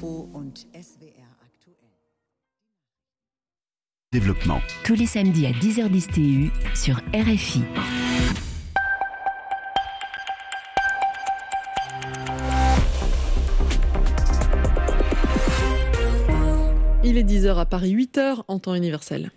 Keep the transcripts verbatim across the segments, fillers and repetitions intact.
Info und S W R aktuell. Développement. Tous les samedis à dix heures dix T U sur R F I. Il est dix heures à Paris, huit heures en temps universel.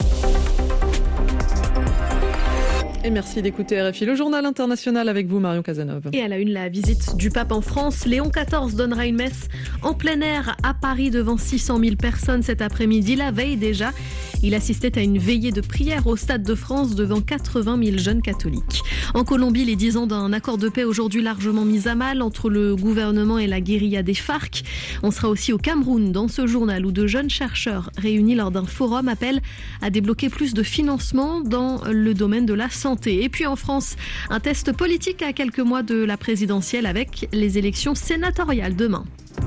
Et merci d'écouter R F I, le journal international avec vous, Marion Cazeneuve. Et à la une, la visite du pape en France. Léon quatorze donnera une messe en plein air à Paris devant six cent mille personnes cet après-midi. La veille déjà, il assistait à une veillée de prière au Stade de France devant quatre-vingt mille jeunes catholiques. En Colombie, les dix ans d'un accord de paix aujourd'hui largement mis à mal entre le gouvernement et la guérilla des FARC. On sera aussi au Cameroun dans ce journal où de jeunes chercheurs réunis lors d'un forum appellent à débloquer plus de financement dans le domaine de la santé. Et puis en France, un test politique à quelques mois de la présidentielle avec les élections sénatoriales demain.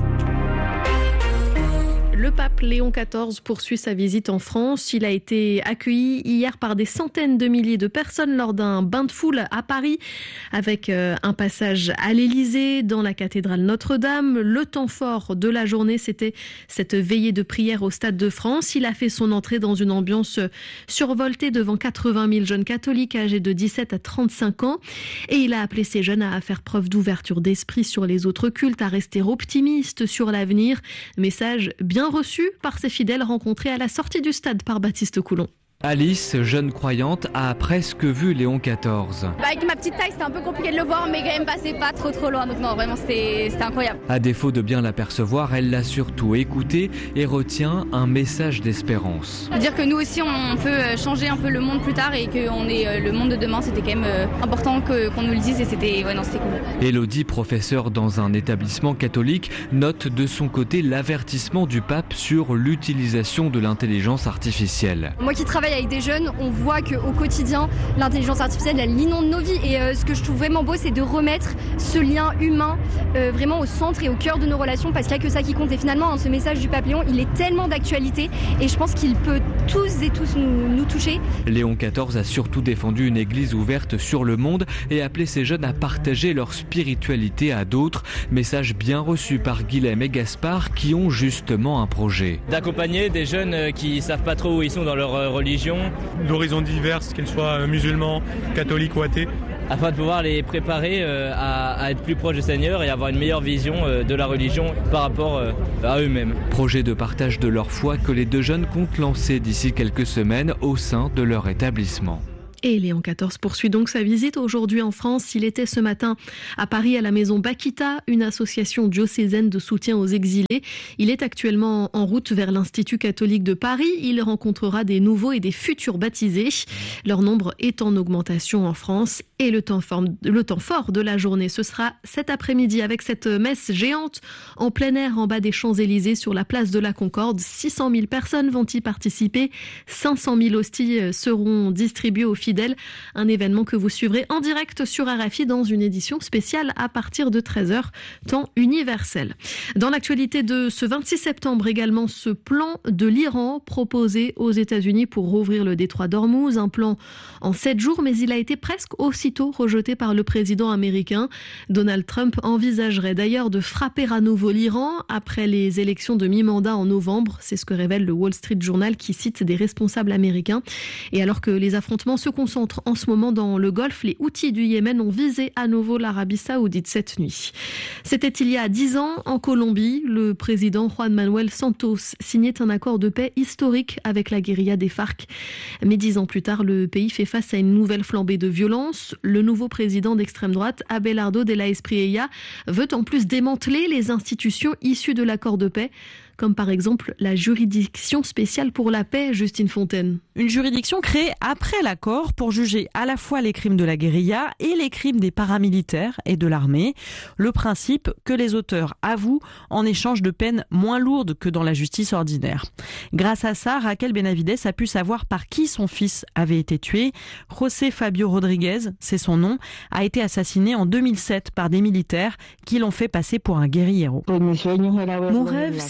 Le pape Léon quatorze poursuit sa visite en France. Il a été accueilli hier par des centaines de milliers de personnes lors d'un bain de foule à Paris avec un passage à l'Élysée, dans la cathédrale Notre-Dame. Le temps fort de la journée, c'était cette veillée de prière au Stade de France. Il a fait son entrée dans une ambiance survoltée devant quatre-vingt mille jeunes catholiques âgés de dix-sept à trente-cinq ans. Et il a appelé ces jeunes à faire preuve d'ouverture d'esprit sur les autres cultes, à rester optimistes sur l'avenir. Message bien reçu par ses fidèles rencontrés à la sortie du stade par Baptiste Coulon. Alice, jeune croyante, a presque vu Léon quatorze. Bah avec ma petite taille, c'était un peu compliqué de le voir, mais quand même passé pas trop trop loin. Donc non, vraiment, c'était, c'était incroyable. À défaut de bien l'apercevoir, elle l'a surtout écouté et retient un message d'espérance. Dire que nous aussi, on peut changer un peu le monde plus tard et qu'on est le monde de demain, c'était quand même important que, qu'on nous le dise et c'était, ouais, non, c'était cool. Élodie, professeure dans un établissement catholique, note de son côté l'avertissement du pape sur l'utilisation de l'intelligence artificielle. Moi qui travaille avec des jeunes, on voit qu'au quotidien, l'intelligence artificielle, elle inonde nos vies. Et euh, ce que je trouve vraiment beau, c'est de remettre ce lien humain euh, vraiment au centre et au cœur de nos relations, parce qu'il n'y a que ça qui compte. Et finalement, hein, ce message du pape Léon, il est tellement d'actualité et je pense qu'il peut tous et tous nous, nous toucher. Léon quatorze a surtout défendu une église ouverte sur le monde et appelé ces jeunes à partager leur spiritualité à d'autres. Message bien reçu par Guilhem et Gaspard qui ont justement un projet. D'accompagner des jeunes qui ne savent pas trop où ils sont dans leur religion. D'horizons diverses, qu'ils soient musulmans, catholiques ou athées. Afin de pouvoir les préparer à, à être plus proches du Seigneur et avoir une meilleure vision de la religion par rapport à eux-mêmes. Projet de partage de leur foi que les deux jeunes comptent lancer d'ici quelques semaines au sein de leur établissement. Et Léon quatorze poursuit donc sa visite aujourd'hui en France. Il était ce matin à Paris à la maison Bakita, une association diocésaine de soutien aux exilés. Il est actuellement en route vers l'Institut catholique de Paris. Il rencontrera des nouveaux et des futurs baptisés. Leur nombre est en augmentation en France. Et le temps fort, le temps fort de la journée, ce sera cet après-midi avec cette messe géante en plein air en bas des Champs-Élysées sur la place de la Concorde. six cent mille personnes vont y participer. cinq cent mille hosties seront distribuées aux fidèles. Un événement que vous suivrez en direct sur R F I dans une édition spéciale à partir de treize heures, temps universel. Dans l'actualité de ce vingt-six septembre également, ce plan de l'Iran proposé aux États-Unis pour rouvrir le détroit d'Ormuz, un plan en sept jours, mais il a été presque aussitôt rejeté par le président américain. Donald Trump envisagerait d'ailleurs de frapper à nouveau l'Iran après les élections de mi-mandat en novembre. C'est ce que révèle le Wall Street Journal qui cite des responsables américains. Et alors que les affrontements se concentrent en ce moment dans le Golfe, les Houthis du Yémen ont visé à nouveau l'Arabie Saoudite cette nuit. C'était il y a dix ans en Colombie. Le président Juan Manuel Santos signait un accord de paix historique avec la guérilla des FARC. Mais dix ans plus tard, le pays fait face à une nouvelle flambée de violence. Le nouveau président d'extrême droite, Abelardo de la Espriella, veut en plus démanteler les institutions issues de l'accord de paix, comme par exemple la juridiction spéciale pour la paix, Justine Fontaine. Une juridiction créée après l'accord pour juger à la fois les crimes de la guérilla et les crimes des paramilitaires et de l'armée. Le principe que les auteurs avouent en échange de peines moins lourdes que dans la justice ordinaire. Grâce à ça, Raquel Benavides a pu savoir par qui son fils avait été tué. José Fabio Rodriguez, c'est son nom, a été assassiné en deux mille sept par des militaires qui l'ont fait passer pour un guerriero. Mon rêve, c'était qu'ils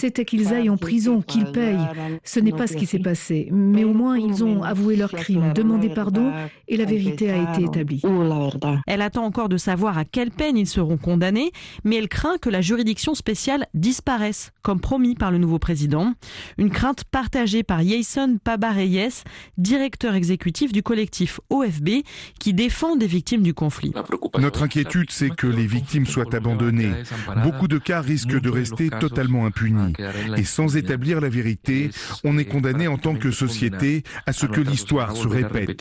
qu'ils aillent en prison, qu'ils payent. Ce n'est pas ce qui s'est passé, mais au moins ils ont avoué leurs crimes, demandé pardon et la vérité a été établie. Elle attend encore de savoir à quelle peine ils seront condamnés, mais elle craint que la juridiction spéciale disparaisse, comme promis par le nouveau président. Une crainte partagée par Jason Pabareyes, directeur exécutif du collectif O F B, qui défend des victimes du conflit. Notre inquiétude, c'est que les victimes soient abandonnées. Beaucoup de cas risquent de rester totalement impunis. Et sans établir la vérité, on est condamné en tant que société à ce que l'histoire se répète.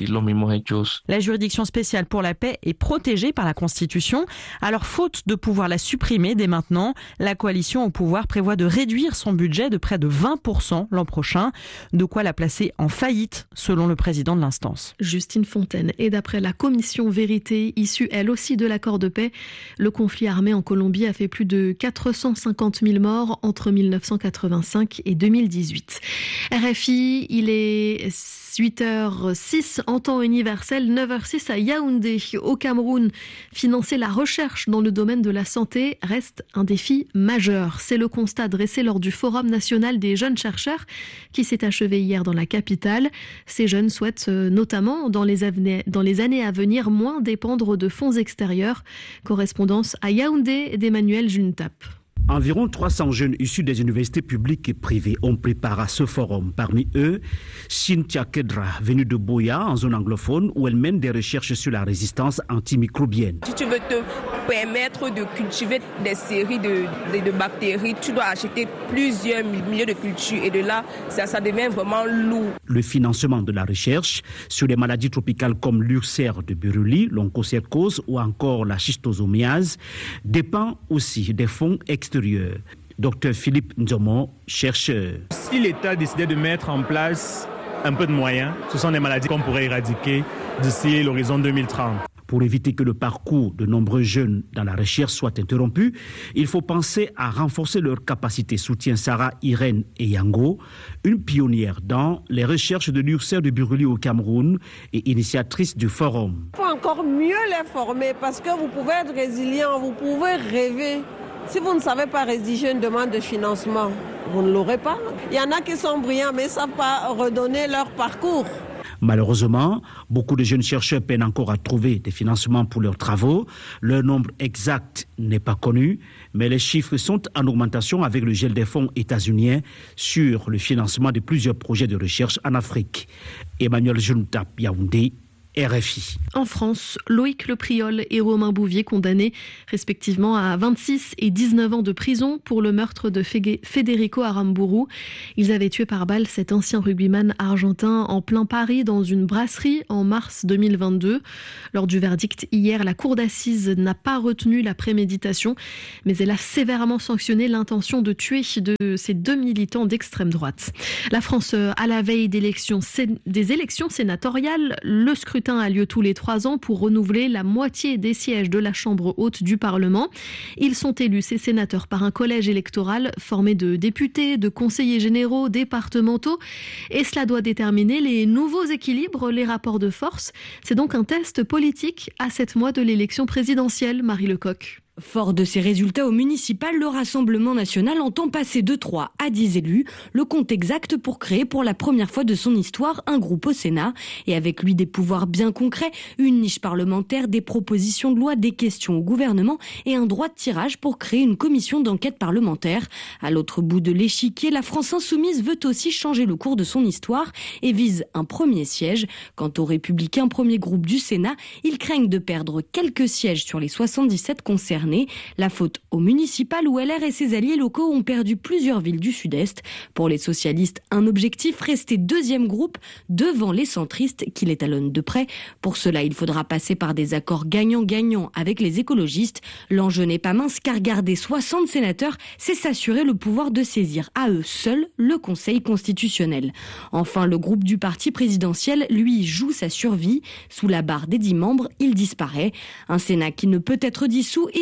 La juridiction spéciale pour la paix est protégée par la Constitution. Alors, faute de pouvoir la supprimer dès maintenant, la coalition au pouvoir prévoit de réduire son budget de près de vingt pour cent l'an prochain, de quoi la placer en faillite, selon le président de l'instance. Justine Fontaine. Et d'après la commission Vérité, issue elle aussi de l'accord de paix, le conflit armé en Colombie a fait plus de quatre cent cinquante mille morts entre mille neuf cent quatre-vingt-cinq et deux mille dix-huit. R F I, il est huit heures six en temps universel, neuf heures six à Yaoundé, au Cameroun. Financer la recherche dans le domaine de la santé reste un défi majeur. C'est le constat dressé lors du Forum national des jeunes chercheurs qui s'est achevé hier dans la capitale. Ces jeunes souhaitent notamment, dans les, avenir, dans les années à venir, moins dépendre de fonds extérieurs. Correspondance à Yaoundé d'Emmanuel Juntap. Environ trois cents jeunes issus des universités publiques et privées ont pris part à ce forum. Parmi eux, Cynthia Kedra, venue de Boya, en zone anglophone, où elle mène des recherches sur la résistance antimicrobienne. Si tu veux te permettre de cultiver des séries de, de, de bactéries, tu dois acheter plusieurs milliers de cultures et de là, ça, ça devient vraiment lourd. Le financement de la recherche sur les maladies tropicales comme l'ulcère de Buruli, l'onchocercose ou encore la schistosomiase dépend aussi des fonds extérieurs. Docteur Philippe Nzomo, chercheur. Si l'État décidait de mettre en place un peu de moyens, ce sont des maladies qu'on pourrait éradiquer d'ici l'horizon deux mille trente. Pour éviter que le parcours de nombreux jeunes dans la recherche soit interrompu, il faut penser à renforcer leurs capacités, soutient Sarah Irène Eyango, une pionnière dans les recherches de l'ulcère de Buruli au Cameroun et initiatrice du forum. Il faut encore mieux les former parce que vous pouvez être résilient, vous pouvez rêver. Si vous ne savez pas rédiger une demande de financement, vous ne l'aurez pas. Il y en a qui sont brillants mais ne savent pas redonner leur parcours. Malheureusement, beaucoup de jeunes chercheurs peinent encore à trouver des financements pour leurs travaux. Leur nombre exact n'est pas connu, mais les chiffres sont en augmentation avec le gel des fonds états-uniens sur le financement de plusieurs projets de recherche en Afrique. Emmanuel Juntap, Yaoundé, R F I. En France, Loïc Le Priol et Romain Bouvier condamnés respectivement à vingt-six et dix-neuf ans de prison pour le meurtre de Federico Aramburu. Ils avaient tué par balle cet ancien rugbyman argentin en plein Paris dans une brasserie en mars deux mille vingt-deux. Lors du verdict hier, la cour d'assises n'a pas retenu la préméditation, mais elle a sévèrement sanctionné l'intention de tuer de ces deux militants d'extrême droite. La France, à la veille d'élections, des élections sénatoriales, le scrutin a lieu tous les trois ans pour renouveler la moitié des sièges de la Chambre haute du Parlement. Ils sont élus, ces sénateurs, par un collège électoral formé de députés, de conseillers généraux, départementaux. Et cela doit déterminer les nouveaux équilibres, les rapports de force. C'est donc un test politique à sept mois de l'élection présidentielle, Marie Lecoq. Fort de ces résultats au municipal, le Rassemblement national entend passer de trois à dix élus, le compte exact pour créer pour la première fois de son histoire un groupe au Sénat. Et avec lui des pouvoirs bien concrets, une niche parlementaire, des propositions de loi, des questions au gouvernement et un droit de tirage pour créer une commission d'enquête parlementaire. À l'autre bout de l'échiquier, la France insoumise veut aussi changer le cours de son histoire et vise un premier siège. Quant aux Républicains, premier groupe du Sénat, ils craignent de perdre quelques sièges sur les soixante-dix-sept concernés. La faute au municipal où L R et ses alliés locaux ont perdu plusieurs villes du Sud-Est. Pour les socialistes, un objectif, rester deuxième groupe devant les centristes qui les talonnent de près. Pour cela, il faudra passer par des accords gagnant-gagnant avec les écologistes. L'enjeu n'est pas mince car garder soixante sénateurs, c'est s'assurer le pouvoir de saisir à eux seuls le Conseil constitutionnel. Enfin, le groupe du parti présidentiel, lui, joue sa survie. Sous la barre des dix membres, il disparaît. Un Sénat qui ne peut être dissous et un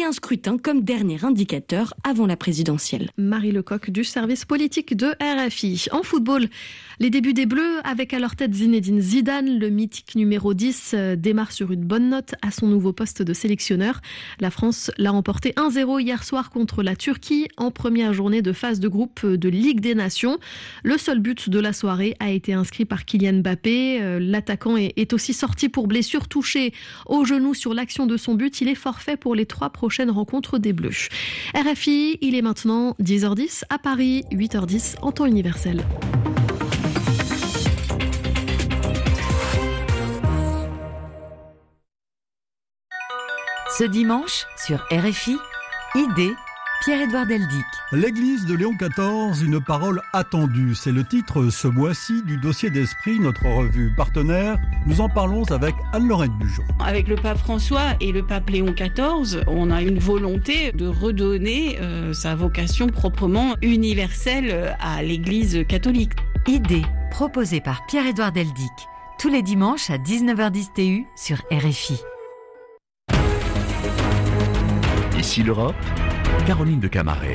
un scrutin comme dernier indicateur avant la présidentielle. Marie Lecoq du service politique de R F I. En football, les débuts des Bleus avec à leur tête Zinedine Zidane, le mythique numéro dix, démarre sur une bonne note à son nouveau poste de sélectionneur. La France l'a remporté un zéro hier soir contre la Turquie en première journée de phase de groupe de Ligue des Nations. Le seul but de la soirée a été inscrit par Kylian Mbappé. L'attaquant est aussi sorti pour blessure, touché au genou sur l'action de son but. Il est forfait pour les trois prochaines rencontres des Bleus. R F I, il est maintenant dix heures dix à Paris, huit heures dix en temps universel. Ce dimanche, sur R F I, Idée, Pierre-Édouard Deldic. L'église de Léon quatorze, une parole attendue. C'est le titre ce mois-ci du Dossier d'Esprit, notre revue partenaire. Nous en parlons avec Anne-Laurette Bujon. Avec le pape François et le pape Léon quatorze, on a une volonté de redonner euh, sa vocation proprement universelle à l'église catholique. Idée, proposée par Pierre-Édouard Deldic. Tous les dimanches à dix-neuf heures dix T U sur R F I. Ici l'Europe, Caroline de Camaret.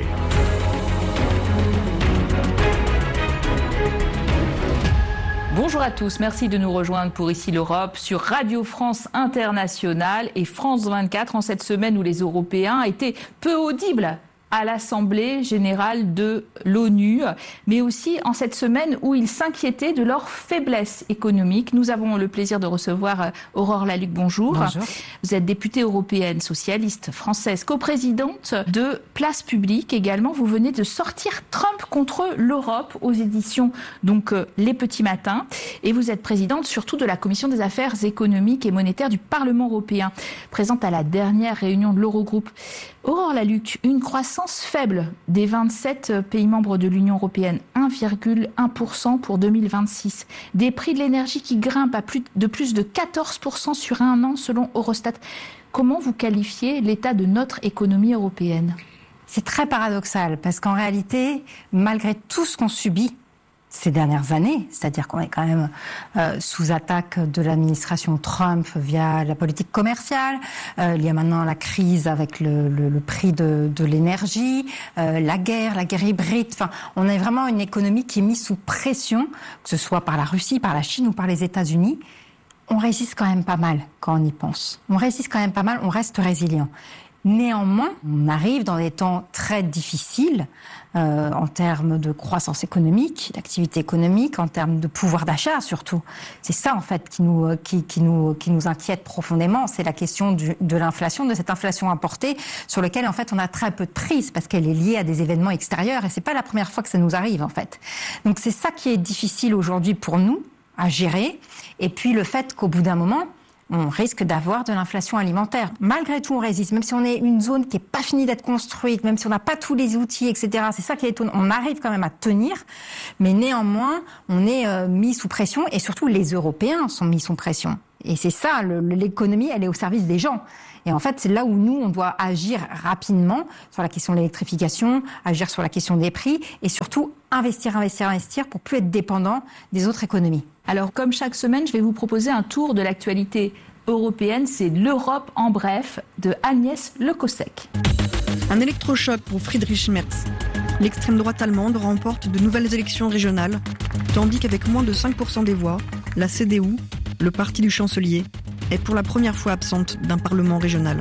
Bonjour à tous, merci de nous rejoindre pour Ici l'Europe sur Radio France Internationale et France vingt-quatre en cette semaine où les Européens étaient peu audibles à l'Assemblée générale de l'ONU, mais aussi en cette semaine où ils s'inquiétaient de leur faiblesse économique. Nous avons le plaisir de recevoir Aurore Lalucq, bonjour. Bonjour. Vous êtes députée européenne, socialiste, française, coprésidente de Place Publique également. Vous venez de sortir Trump contre l'Europe aux éditions donc Les Petits Matins. Et vous êtes présidente surtout de la Commission des affaires économiques et monétaires du Parlement européen, présente à la dernière réunion de l'Eurogroupe. Aurore Lalucq, une croissance faible des vingt-sept pays membres de l'Union européenne, un virgule un pour cent pour deux mille vingt-six. Des prix de l'énergie qui grimpent à plus de plus de quatorze pour cent sur un an selon Eurostat. Comment vous qualifiez l'état de notre économie européenne ? C'est très paradoxal parce qu'en réalité, malgré tout ce qu'on subit ces dernières années, c'est-à-dire qu'on est quand même euh, sous attaque de l'administration Trump via la politique commerciale, euh, il y a maintenant la crise avec le, le, le prix de, de l'énergie, euh, la guerre, la guerre hybride, enfin, on a vraiment une économie qui est mise sous pression, que ce soit par la Russie, par la Chine ou par les États-Unis. On résiste quand même pas mal quand on y pense. On résiste quand même pas mal, on reste résilient. Néanmoins, on arrive dans des temps très difficiles euh, en termes de croissance économique, d'activité économique, en termes de pouvoir d'achat surtout. C'est ça en fait qui nous qui, qui nous qui nous inquiète profondément. C'est la question du, de l'inflation, de cette inflation importée sur laquelle en fait on a très peu de prise parce qu'elle est liée à des événements extérieurs et c'est pas la première fois que ça nous arrive en fait. Donc c'est ça qui est difficile aujourd'hui pour nous à gérer. Et puis le fait qu'au bout d'un moment on risque d'avoir de l'inflation alimentaire. Malgré tout, on résiste. Même si on est une zone qui n'est pas finie d'être construite, même si on n'a pas tous les outils, et cetera. C'est ça qui est étonnant. On arrive quand même à tenir, mais néanmoins, on est euh, mis sous pression et surtout les Européens sont mis sous pression. Et c'est ça, le, l'économie, elle est au service des gens. Et en fait, c'est là où nous, on doit agir rapidement sur la question de l'électrification, agir sur la question des prix et surtout investir, investir, investir pour plus être dépendant des autres économies. Alors, comme chaque semaine, je vais vous proposer un tour de l'actualité européenne. C'est l'Europe en bref de Agnès Le Cossec. Un électrochoc pour Friedrich Merz. L'extrême droite allemande remporte de nouvelles élections régionales, tandis qu'avec moins de cinq pour cent des voix, la C D U, le parti du chancelier, est pour la première fois absente d'un parlement régional.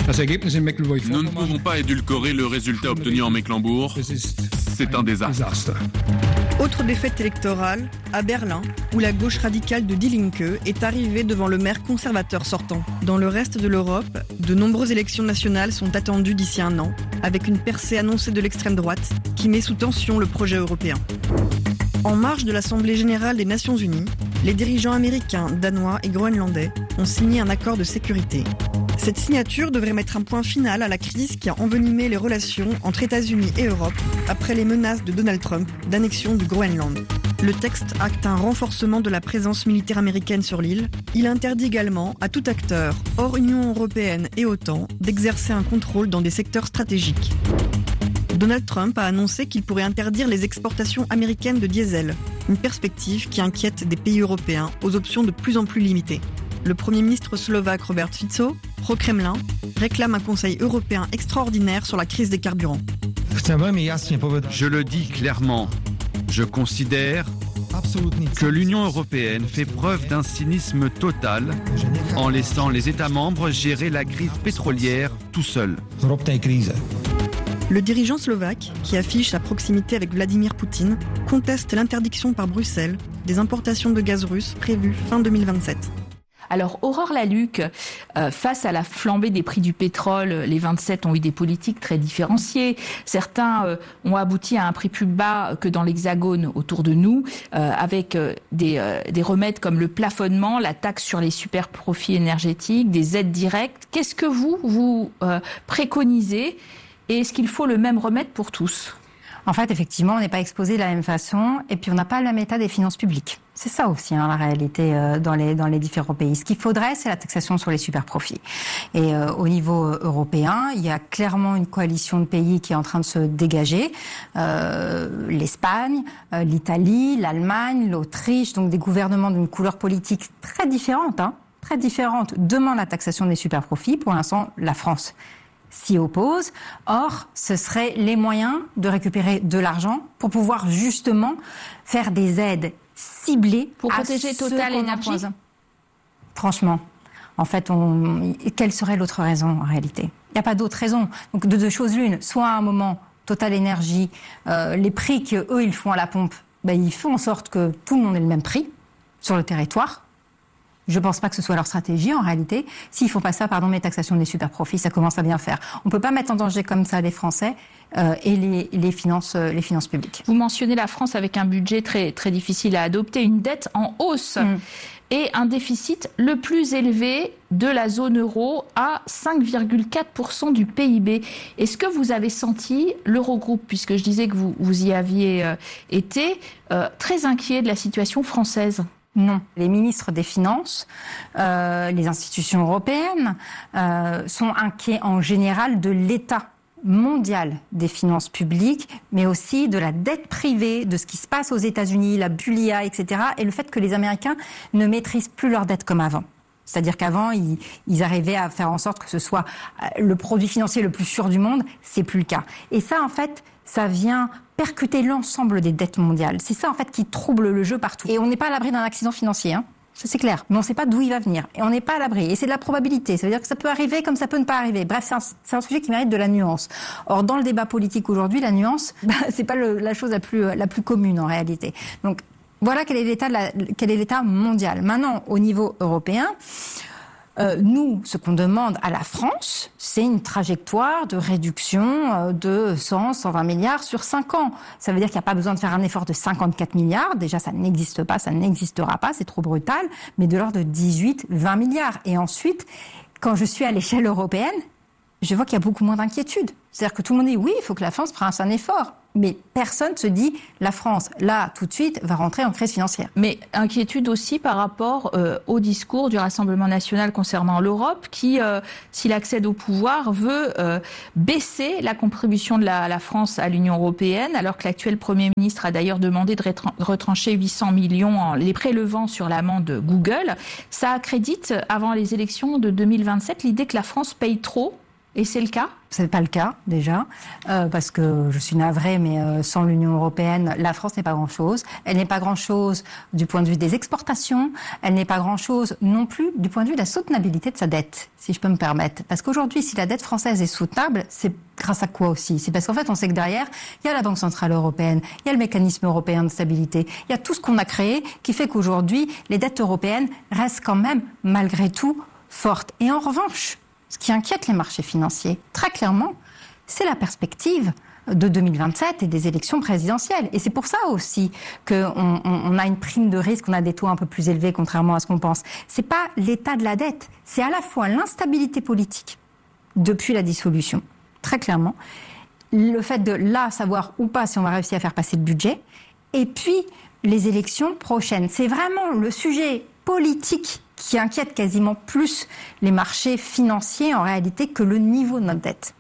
Nous ne pouvons pas édulcorer le résultat obtenu en Mecklembourg. C'est un désastre. Autre défaite électorale, à Berlin, où la gauche radicale de Die Linke est arrivée devant le maire conservateur sortant. Dans le reste de l'Europe, de nombreuses élections nationales sont attendues d'ici un an, avec une percée annoncée de l'extrême droite qui met sous tension le projet européen. En marge de l'Assemblée générale des Nations unies, les dirigeants américains, danois et groenlandais ont signé un accord de sécurité. Cette signature devrait mettre un point final à la crise qui a envenimé les relations entre États-Unis et Europe après les menaces de Donald Trump d'annexion du Groenland. Le texte acte un renforcement de la présence militaire américaine sur l'île. Il interdit également à tout acteur, hors Union européenne et OTAN, d'exercer un contrôle dans des secteurs stratégiques. Donald Trump a annoncé qu'il pourrait interdire les exportations américaines de diesel, une perspective qui inquiète des pays européens aux options de plus en plus limitées. Le Premier ministre slovaque Robert Fico pro-Kremlin, réclame un Conseil européen extraordinaire sur la crise des carburants. Je le dis clairement, je considère que l'Union européenne fait preuve d'un cynisme total en laissant les États membres gérer la crise pétrolière tout seuls. Le dirigeant slovaque, qui affiche sa proximité avec Vladimir Poutine, conteste l'interdiction par Bruxelles des importations de gaz russe prévues fin deux mille vingt-sept. Alors, Aurore Lalucq, euh, face à la flambée des prix du pétrole, les vingt-sept ont eu des politiques très différenciées. Certains euh, ont abouti à un prix plus bas que dans l'Hexagone autour de nous, euh, avec euh, des, euh, des remèdes comme le plafonnement, la taxe sur les super profits énergétiques, des aides directes. Qu'est-ce que vous, vous euh, préconisez et est-ce qu'il faut le même remède pour tous ? En fait, effectivement, on n'est pas exposé de la même façon et puis on n'a pas le même état des finances publiques. C'est ça aussi, hein, la réalité euh, dans les dans les différents pays. Ce qu'il faudrait, c'est la taxation sur les super-profits. Et euh, au niveau euh, européen, il y a clairement une coalition de pays qui est en train de se dégager. Euh, L'Espagne, euh, l'Italie, l'Allemagne, l'Autriche, donc des gouvernements d'une couleur politique très différente, hein, très différente, demandent la taxation des super-profits. Pour l'instant, la France s'y oppose. Or, ce seraient les moyens de récupérer de l'argent pour pouvoir justement faire des aides ciblées pour protéger Total Énergie. Franchement, en fait, on... quelle serait l'autre raison en réalité ? Il n'y a pas d'autre raison. Donc, de deux choses l'une. Soit à un moment, Total Énergie, euh, les prix qu'eux, ils font à la pompe, ben, ils font en sorte que tout le monde ait le même prix sur le territoire. Je ne pense pas que ce soit leur stratégie en réalité. S'ils ne font pas ça, pardon, mais taxation des super-profits, ça commence à bien faire. On ne peut pas mettre en danger comme ça les Français euh, et les, les, finances, euh, les finances publiques. Vous mentionnez la France avec un budget très, très difficile à adopter, une dette en hausse mmh. et un déficit le plus élevé de la zone euro à cinq virgule quatre pour cent du P I B. Est-ce que vous avez senti l'Eurogroupe, puisque je disais que vous, vous y aviez euh, été, euh, très inquiet de la situation française ? Non. Les ministres des Finances, euh, les institutions européennes euh, sont inquiets en général de l'état mondial des finances publiques, mais aussi de la dette privée, de ce qui se passe aux États-Unis, la bulle I A, et cetera, et le fait que les Américains ne maîtrisent plus leur dette comme avant. C'est-à-dire qu'avant, ils, ils arrivaient à faire en sorte que ce soit le produit financier le plus sûr du monde, c'est plus le cas. Et ça, en fait, ça vient percuter l'ensemble des dettes mondiales. C'est ça, en fait, qui trouble le jeu partout. Et on n'est pas à l'abri d'un accident financier, hein. Ça, c'est clair. Mais on ne sait pas d'où il va venir. Et on n'est pas à l'abri. Et c'est de la probabilité. Ça veut dire que ça peut arriver comme ça peut ne pas arriver. Bref, c'est un, c'est un sujet qui mérite de la nuance. Or, dans le débat politique aujourd'hui, la nuance, bah, c'est pas le, la chose la plus, la plus commune, en réalité. Donc, voilà quel est l'état, de la, quel est l'état mondial. Maintenant, au niveau européen, euh, nous, ce qu'on demande à la France, c'est une trajectoire de réduction de cent, cent vingt milliards sur cinq ans. Ça veut dire qu'il n'y a pas besoin de faire un effort de cinquante-quatre milliards. Déjà, ça n'existe pas, ça n'existera pas, c'est trop brutal. Mais de l'ordre de dix-huit, vingt milliards. Et ensuite, quand je suis à l'échelle européenne, je vois qu'il y a beaucoup moins d'inquiétude. C'est-à-dire que tout le monde dit oui, il faut que la France fasse un effort. Mais personne ne se dit la France, là, tout de suite, va rentrer en crise financière. Mais inquiétude aussi par rapport euh, au discours du Rassemblement national concernant l'Europe qui, euh, s'il accède au pouvoir, veut euh, baisser la contribution de la, la France à l'Union européenne, alors que l'actuel Premier ministre a d'ailleurs demandé de retrancher huit cents millions en les prélevant sur l'amende Google. Ça accrédite, avant les élections de deux mille vingt-sept, l'idée que la France paye trop. Et c'est le cas ? C'est pas le cas, déjà, euh, parce que je suis navrée, mais euh, sans l'Union européenne, la France n'est pas grand-chose. Elle n'est pas grand-chose du point de vue des exportations. Elle n'est pas grand-chose non plus du point de vue de la soutenabilité de sa dette, si je peux me permettre. Parce qu'aujourd'hui, si la dette française est soutenable, c'est grâce à quoi aussi ? C'est parce qu'en fait, on sait que derrière, il y a la Banque centrale européenne, il y a le mécanisme européen de stabilité, il y a tout ce qu'on a créé qui fait qu'aujourd'hui, les dettes européennes restent quand même, malgré tout, fortes. Et en revanche, ce qui inquiète les marchés financiers, très clairement, c'est la perspective de deux mille vingt-sept et des élections présidentielles. Et c'est pour ça aussi qu'on on, on a une prime de risque, on a des taux un peu plus élevés, contrairement à ce qu'on pense. C'est pas l'état de la dette, c'est à la fois l'instabilité politique depuis la dissolution, très clairement, le fait de là savoir ou pas si on va réussir à faire passer le budget, et puis les élections prochaines. C'est vraiment le sujet politique qui inquiète quasiment plus les marchés financiers en réalité que le niveau de notre dette.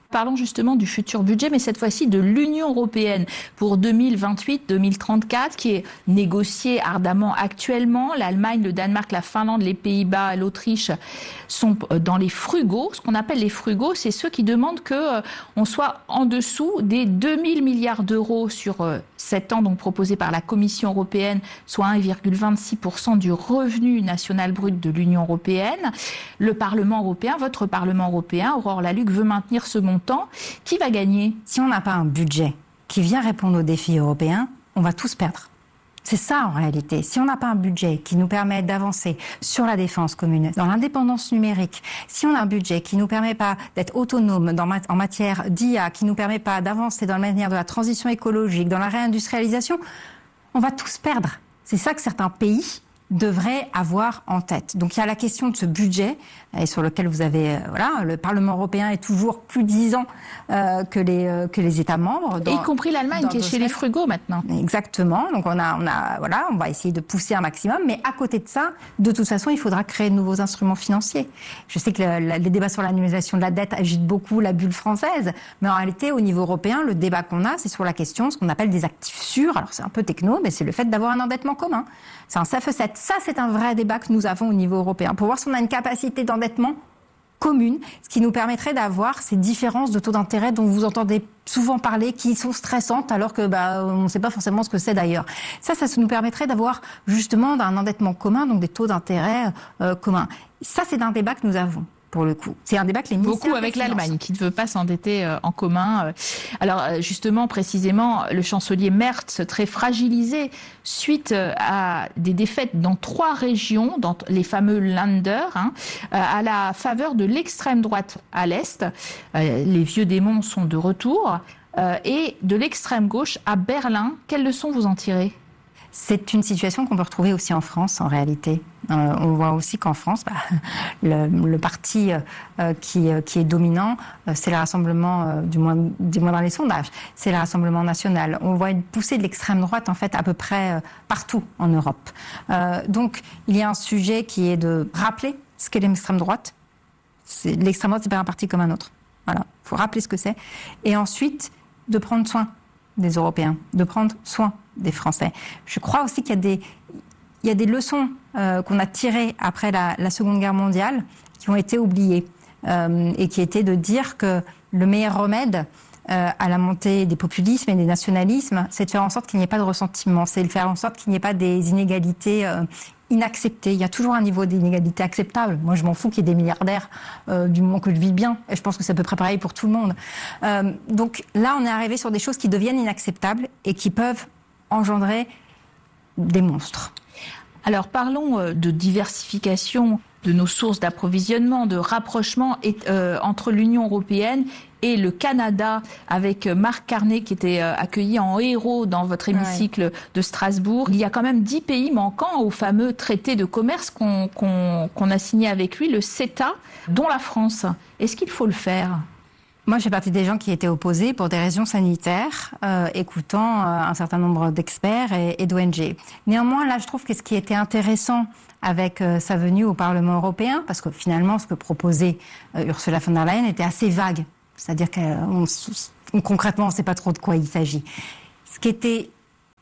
Parlons justement du futur budget, mais cette fois-ci de l'Union européenne pour deux mille vingt-huit deux mille trente-quatre, qui est négocié ardemment actuellement. L'Allemagne, le Danemark, la Finlande, les Pays-Bas, l'Autriche sont dans les frugaux. Ce qu'on appelle les frugaux, c'est ceux qui demandent que on soit en dessous des deux mille milliards d'euros sur sept ans, donc proposés par la Commission européenne, soit un virgule vingt-six pour cent du revenu national brut de l'Union européenne. Le Parlement européen, votre Parlement européen, Aurore Lalucq, veut maintenir ce montant. Qui va gagner? Si on n'a pas un budget qui vient répondre aux défis européens, on va tous perdre. C'est ça en réalité. Si on n'a pas un budget qui nous permet d'avancer sur la défense commune, dans l'indépendance numérique, si on a un budget qui nous permet pas d'être autonome dans, en matière d'I A, qui nous permet pas d'avancer dans la manière de la transition écologique, dans la réindustrialisation, on va tous perdre. C'est ça que certains pays devrait avoir en tête. Donc il y a la question de ce budget et sur lequel vous avez euh, voilà, le Parlement européen est toujours plus disant euh, que les euh, que les États membres, dans, y compris l'Allemagne qui est chez les frugaux maintenant. Exactement. Donc on a on a voilà, on va essayer de pousser un maximum, mais à côté de ça, de toute façon, il faudra créer de nouveaux instruments financiers. Je sais que le, le, les débats sur l'annualisation de la dette agitent beaucoup la bulle française, mais en réalité, au niveau européen, le débat qu'on a, c'est sur la question ce qu'on appelle des actifs sûrs. Alors c'est un peu techno, mais c'est le fait d'avoir un endettement commun. C'est un C F sept. Ça, c'est un vrai débat que nous avons au niveau européen pour voir si on a une capacité d'endettement commune, ce qui nous permettrait d'avoir ces différences de taux d'intérêt dont vous entendez souvent parler, qui sont stressantes alors que bah, on ne sait pas forcément ce que c'est d'ailleurs. Ça, ça nous permettrait d'avoir justement un endettement commun, donc des taux d'intérêt euh, communs. Ça, c'est un débat que nous avons. Pour le coup, c'est un débat que les ministères beaucoup avec l'Allemagne qui ne veut pas s'endetter euh, en commun. Alors euh, justement, précisément, le chancelier Merz, très fragilisé suite euh, à des défaites dans trois régions, dans les fameux Länder, hein, euh, à la faveur de l'extrême droite à l'est. Euh, les vieux démons sont de retour euh, et de l'extrême gauche à Berlin. Quelles leçons vous en tirez ? C'est une situation qu'on peut retrouver aussi en France, en réalité. Euh, on voit aussi qu'en France, bah, le, le parti euh, qui, euh, qui est dominant, euh, c'est le Rassemblement, euh, du moins, du moins dans les sondages, c'est le Rassemblement national. On voit une poussée de l'extrême droite, en fait, à peu près euh, partout en Europe. Euh, donc, il y a un sujet qui est de rappeler ce qu'est l'extrême droite. C'est, l'extrême droite, c'est pas un parti comme un autre. Voilà, il faut rappeler ce que c'est. Et ensuite, de prendre soin des Européens, de prendre soin des Français. Je crois aussi qu'il y a des, il y a des leçons euh, qu'on a tirées après la, la Seconde Guerre mondiale qui ont été oubliées euh, et qui étaient de dire que le meilleur remède euh, à la montée des populismes et des nationalismes, c'est de faire en sorte qu'il n'y ait pas de ressentiment, c'est de faire en sorte qu'il n'y ait pas des inégalités euh, inacceptées. Il y a toujours un niveau d'inégalité acceptable. Moi, je m'en fous qu'il y ait des milliardaires euh, du moment que je vis bien. Et je pense que c'est à peu près pareil pour tout le monde. Euh, donc là, on est arrivé sur des choses qui deviennent inacceptables et qui peuvent engendrer des monstres. Alors parlons de diversification de nos sources d'approvisionnement, de rapprochement et, euh, entre l'Union européenne et le Canada, avec Marc Carnet qui était euh, accueilli en héros dans votre hémicycle ouais. de Strasbourg. Il y a quand même dix pays manquants au fameux traité de commerce qu'on, qu'on, qu'on a signé avec lui, le CETA, dont la France. Est-ce qu'il faut le faire ? Moi, je fais partie des gens qui étaient opposés pour des raisons sanitaires, euh, écoutant euh, un certain nombre d'experts et, et d'O N G. Néanmoins, là, je trouve que ce qui était intéressant avec euh, sa venue au Parlement européen, parce que finalement, ce que proposait euh, Ursula von der Leyen était assez vague. C'est-à-dire qu'on concrètement, on ne sait pas trop de quoi il s'agit. Ce qui était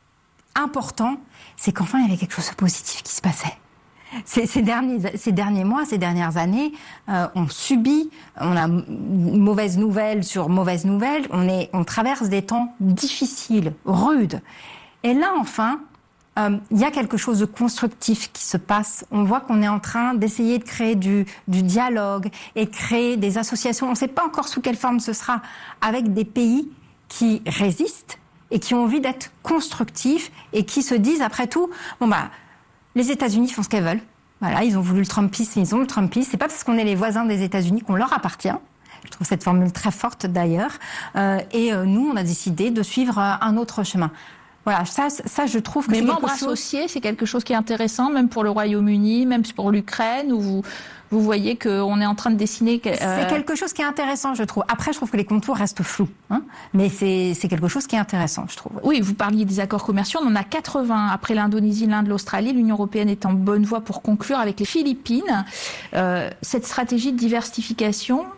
important, c'est qu'enfin, il y avait quelque chose de positif qui se passait. Ces, ces, derniers, ces derniers mois, ces dernières années, euh, on subit, on a mauvaise nouvelle sur mauvaise nouvelle, on, est, on traverse des temps difficiles, rudes. Et là, enfin, euh, il y a quelque chose de constructif qui se passe. On voit qu'on est en train d'essayer de créer du, du dialogue et de créer des associations. On ne sait pas encore sous quelle forme ce sera, avec des pays qui résistent et qui ont envie d'être constructifs et qui se disent, après tout, bon bah, les États-Unis font ce qu'elles veulent. Voilà, ils ont voulu le Trumpisme, ils ont le Trumpisme. C'est pas parce qu'on est les voisins des États-Unis qu'on leur appartient. Je trouve cette formule très forte d'ailleurs. Euh, et euh, nous, on a décidé de suivre euh, un autre chemin. Voilà, ça, ça, je trouve que mais c'est membres quelque chose... associés, c'est quelque chose qui est intéressant, même pour le Royaume-Uni, même pour l'Ukraine, où vous, vous voyez qu'on est en train de dessiner... Euh... C'est quelque chose qui est intéressant, je trouve. Après, je trouve que les contours restent flous, hein, mais c'est, c'est quelque chose qui est intéressant, je trouve. Oui, vous parliez des accords commerciaux, on en a quatre-vingts. Après l'Indonésie, l'Inde, l'Australie, l'Union européenne est en bonne voie pour conclure avec les Philippines. Euh, cette stratégie de diversification,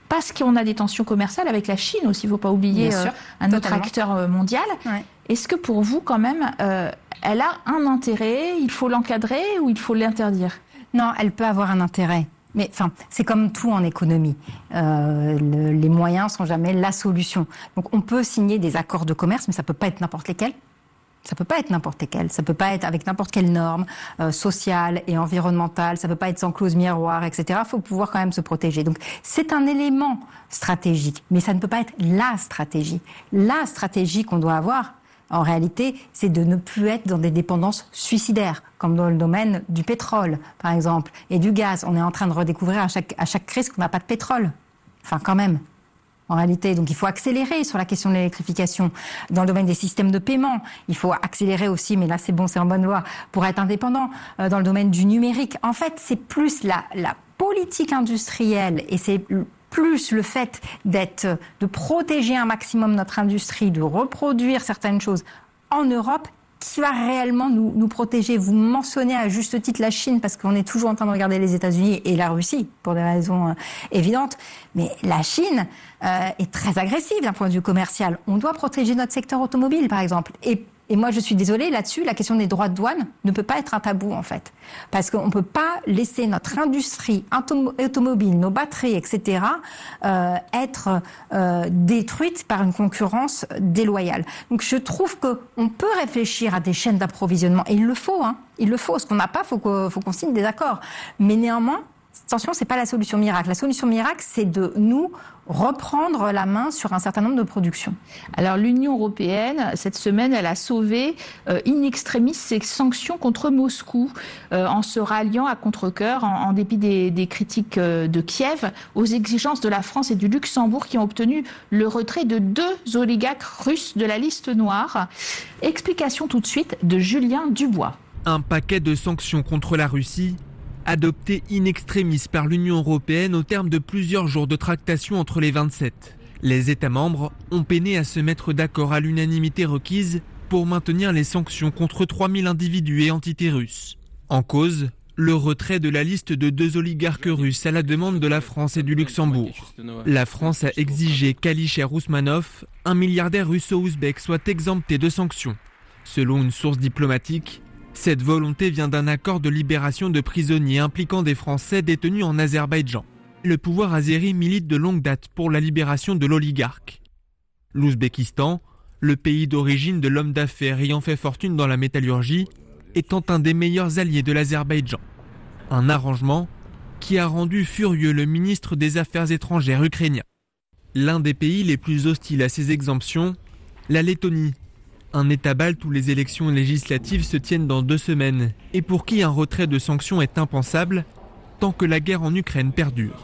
parce qu'on a des tensions commerciales avec la Chine aussi, il ne faut pas oublier euh, un autre acteur mondial. Ouais. Est-ce que pour vous, quand même, euh, elle a un intérêt, il faut l'encadrer ou il faut l'interdire ? Non, elle peut avoir un intérêt. Mais enfin, c'est comme tout en économie. Euh, le, les moyens sont jamais la solution. Donc on peut signer des accords de commerce, mais ça peut pas être n'importe lesquels. Ça peut pas être n'importe lesquels. Ça peut pas être avec n'importe quelle norme euh, sociale et environnementale. Ça peut pas être sans clause miroir, et cetera. Il faut pouvoir quand même se protéger. Donc c'est un élément stratégique, mais ça ne peut pas être la stratégie. La stratégie qu'on doit avoir, en réalité, c'est de ne plus être dans des dépendances suicidaires, comme dans le domaine du pétrole, par exemple, et du gaz. On est en train de redécouvrir à chaque, à chaque crise qu'on n'a pas de pétrole. Enfin, quand même, en réalité. Donc, il faut accélérer sur la question de l'électrification. Dans le domaine des systèmes de paiement, il faut accélérer aussi, mais là, c'est bon, c'est en bonne voie, pour être indépendant. Euh, dans le domaine du numérique, en fait, c'est plus la, la politique industrielle, et c'est plus le fait d'être, de protéger un maximum notre industrie, de reproduire certaines choses en Europe, qui va réellement nous, nous protéger. Vous mentionnez à juste titre la Chine, parce qu'on est toujours en train de regarder les États-Unis et la Russie, pour des raisons euh, évidentes. Mais la Chine euh, est très agressive d'un point de vue commercial. On doit protéger notre secteur automobile, par exemple. Et Et moi, je suis désolée, là-dessus, la question des droits de douane ne peut pas être un tabou, en fait. Parce qu'on ne peut pas laisser notre industrie automobile, nos batteries, et cetera, euh, être euh, détruites par une concurrence déloyale. Donc, je trouve qu'on peut réfléchir à des chaînes d'approvisionnement. Et il le faut, hein. Il le faut. Ce qu'on n'a pas, il faut qu'on, faut qu'on signe des accords. Mais néanmoins, attention, c'est pas la solution miracle. La solution miracle, c'est de nous reprendre la main sur un certain nombre de productions. Alors l'Union européenne, cette semaine, elle a sauvé euh, in extremis ses sanctions contre Moscou euh, en se ralliant à contre-cœur, en, en dépit des, des critiques euh, de Kiev, aux exigences de la France et du Luxembourg qui ont obtenu le retrait de deux oligarques russes de la liste noire. Explication tout de suite de Julien Dubois. Un paquet de sanctions contre la Russie adopté in extremis par l'Union européenne au terme de plusieurs jours de tractation entre les vingt-sept. Les États membres ont peiné à se mettre d'accord à l'unanimité requise pour maintenir les sanctions contre trois mille individus et entités russes. En cause, le retrait de la liste de deux oligarques russes à la demande de la France et du Luxembourg. La France a exigé qu'Alisher Ousmanov, un milliardaire russo-ouzbek, soit exempté de sanctions. Selon une source diplomatique, cette volonté vient d'un accord de libération de prisonniers impliquant des Français détenus en Azerbaïdjan. Le pouvoir azéri milite de longue date pour la libération de l'oligarque. L'Ouzbékistan, le pays d'origine de l'homme d'affaires ayant fait fortune dans la métallurgie, étant un des meilleurs alliés de l'Azerbaïdjan. Un arrangement qui a rendu furieux le ministre des Affaires étrangères ukrainien. L'un des pays les plus hostiles à ces exemptions, la Lettonie. Un État balte où les élections législatives se tiennent dans deux semaines et pour qui un retrait de sanctions est impensable tant que la guerre en Ukraine perdure.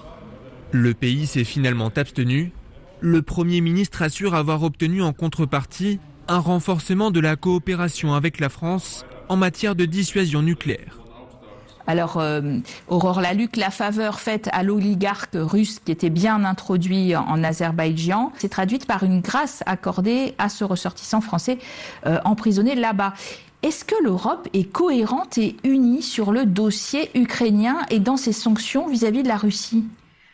Le pays s'est finalement abstenu. Le Premier ministre assure avoir obtenu en contrepartie un renforcement de la coopération avec la France en matière de dissuasion nucléaire. Alors, euh, Aurore Laluc, la faveur faite à l'oligarque russe qui était bien introduit en Azerbaïdjan s'est traduite par une grâce accordée à ce ressortissant français euh, emprisonné là-bas. Est-ce que l'Europe est cohérente et unie sur le dossier ukrainien et dans ses sanctions vis-à-vis de la Russie ?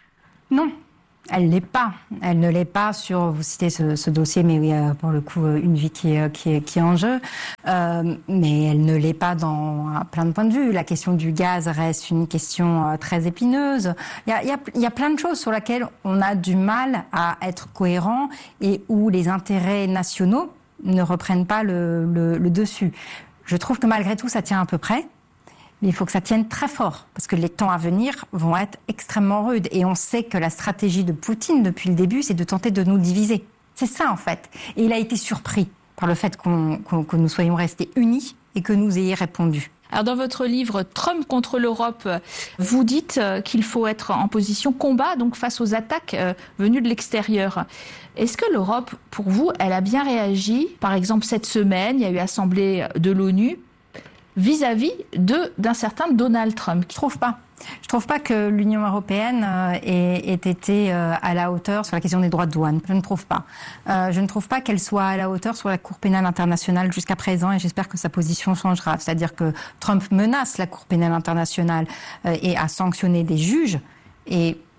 Non. Elle l'est pas. Elle ne l'est pas sur, vous citez ce, ce dossier, mais oui, euh, pour le coup, une vie qui est, qui est, qui est en jeu. Euh, mais elle ne l'est pas dans à plein de points de vue. La question du gaz reste une question euh, très épineuse. Il y a, il y a, il y a plein de choses sur lesquelles on a du mal à être cohérent et où les intérêts nationaux ne reprennent pas le, le, le dessus. Je trouve que malgré tout, ça tient à peu près. Mais il faut que ça tienne très fort, parce que les temps à venir vont être extrêmement rudes. Et on sait que la stratégie de Poutine, depuis le début, c'est de tenter de nous diviser. C'est ça, en fait. Et il a été surpris par le fait qu'on, qu'on, que nous soyons restés unis et que nous ayons répondu. Alors dans votre livre « Trump contre l'Europe », vous dites qu'il faut être en position combat, donc face aux attaques venues de l'extérieur. Est-ce que l'Europe, pour vous, elle a bien réagi ? Par exemple, cette semaine, il y a eu assemblée de l'ONU, vis-à-vis de, d'un certain Donald Trump. Je trouve pas. Je trouve pas que l'Union européenne euh, ait, ait été euh, à la hauteur sur la question des droits de douane. Je ne trouve pas. Euh, je ne trouve pas qu'elle soit à la hauteur sur la Cour pénale internationale jusqu'à présent, et j'espère que sa position changera. C'est-à-dire que Trump menace la Cour pénale internationale euh, et a sanctionné des juges, et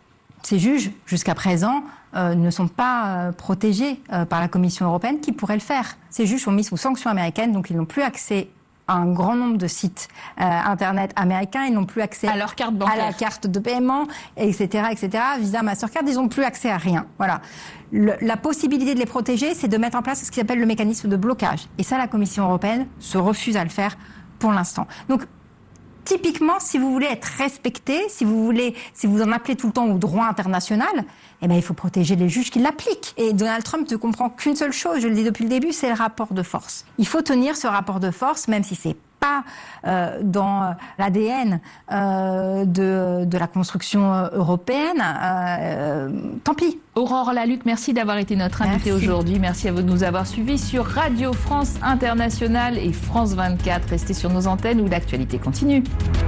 ces juges, jusqu'à présent, euh, ne sont pas euh, protégés euh, par la Commission européenne qui pourrait le faire. Ces juges sont mis sous sanctions américaines, donc ils n'ont plus accès à un grand nombre de sites euh, internet américains, ils n'ont plus accès à leur carte bancaire, à la carte de paiement, et cetera, et cetera. Visa, Mastercard, ils n'ont plus accès à rien. Voilà. Le, la possibilité de les protéger, c'est de mettre en place ce qui s'appelle le mécanisme de blocage. Et ça, la Commission européenne se refuse à le faire pour l'instant. Donc, typiquement, si vous voulez être respecté, si vous voulez, si vous en appelez tout le temps au droit international, eh ben, il faut protéger les juges qui l'appliquent. Et Donald Trump ne comprend qu'une seule chose, je le dis depuis le début, c'est le rapport de force. Il faut tenir ce rapport de force, même si c'est pas euh, dans l'A D N euh, de, de la construction européenne. Euh, tant pis. Aurore Lalucq, merci d'avoir été notre invitée merci. aujourd'hui. Merci à vous de nous avoir suivis sur Radio France Internationale et France vingt-quatre. Restez sur nos antennes où l'actualité continue.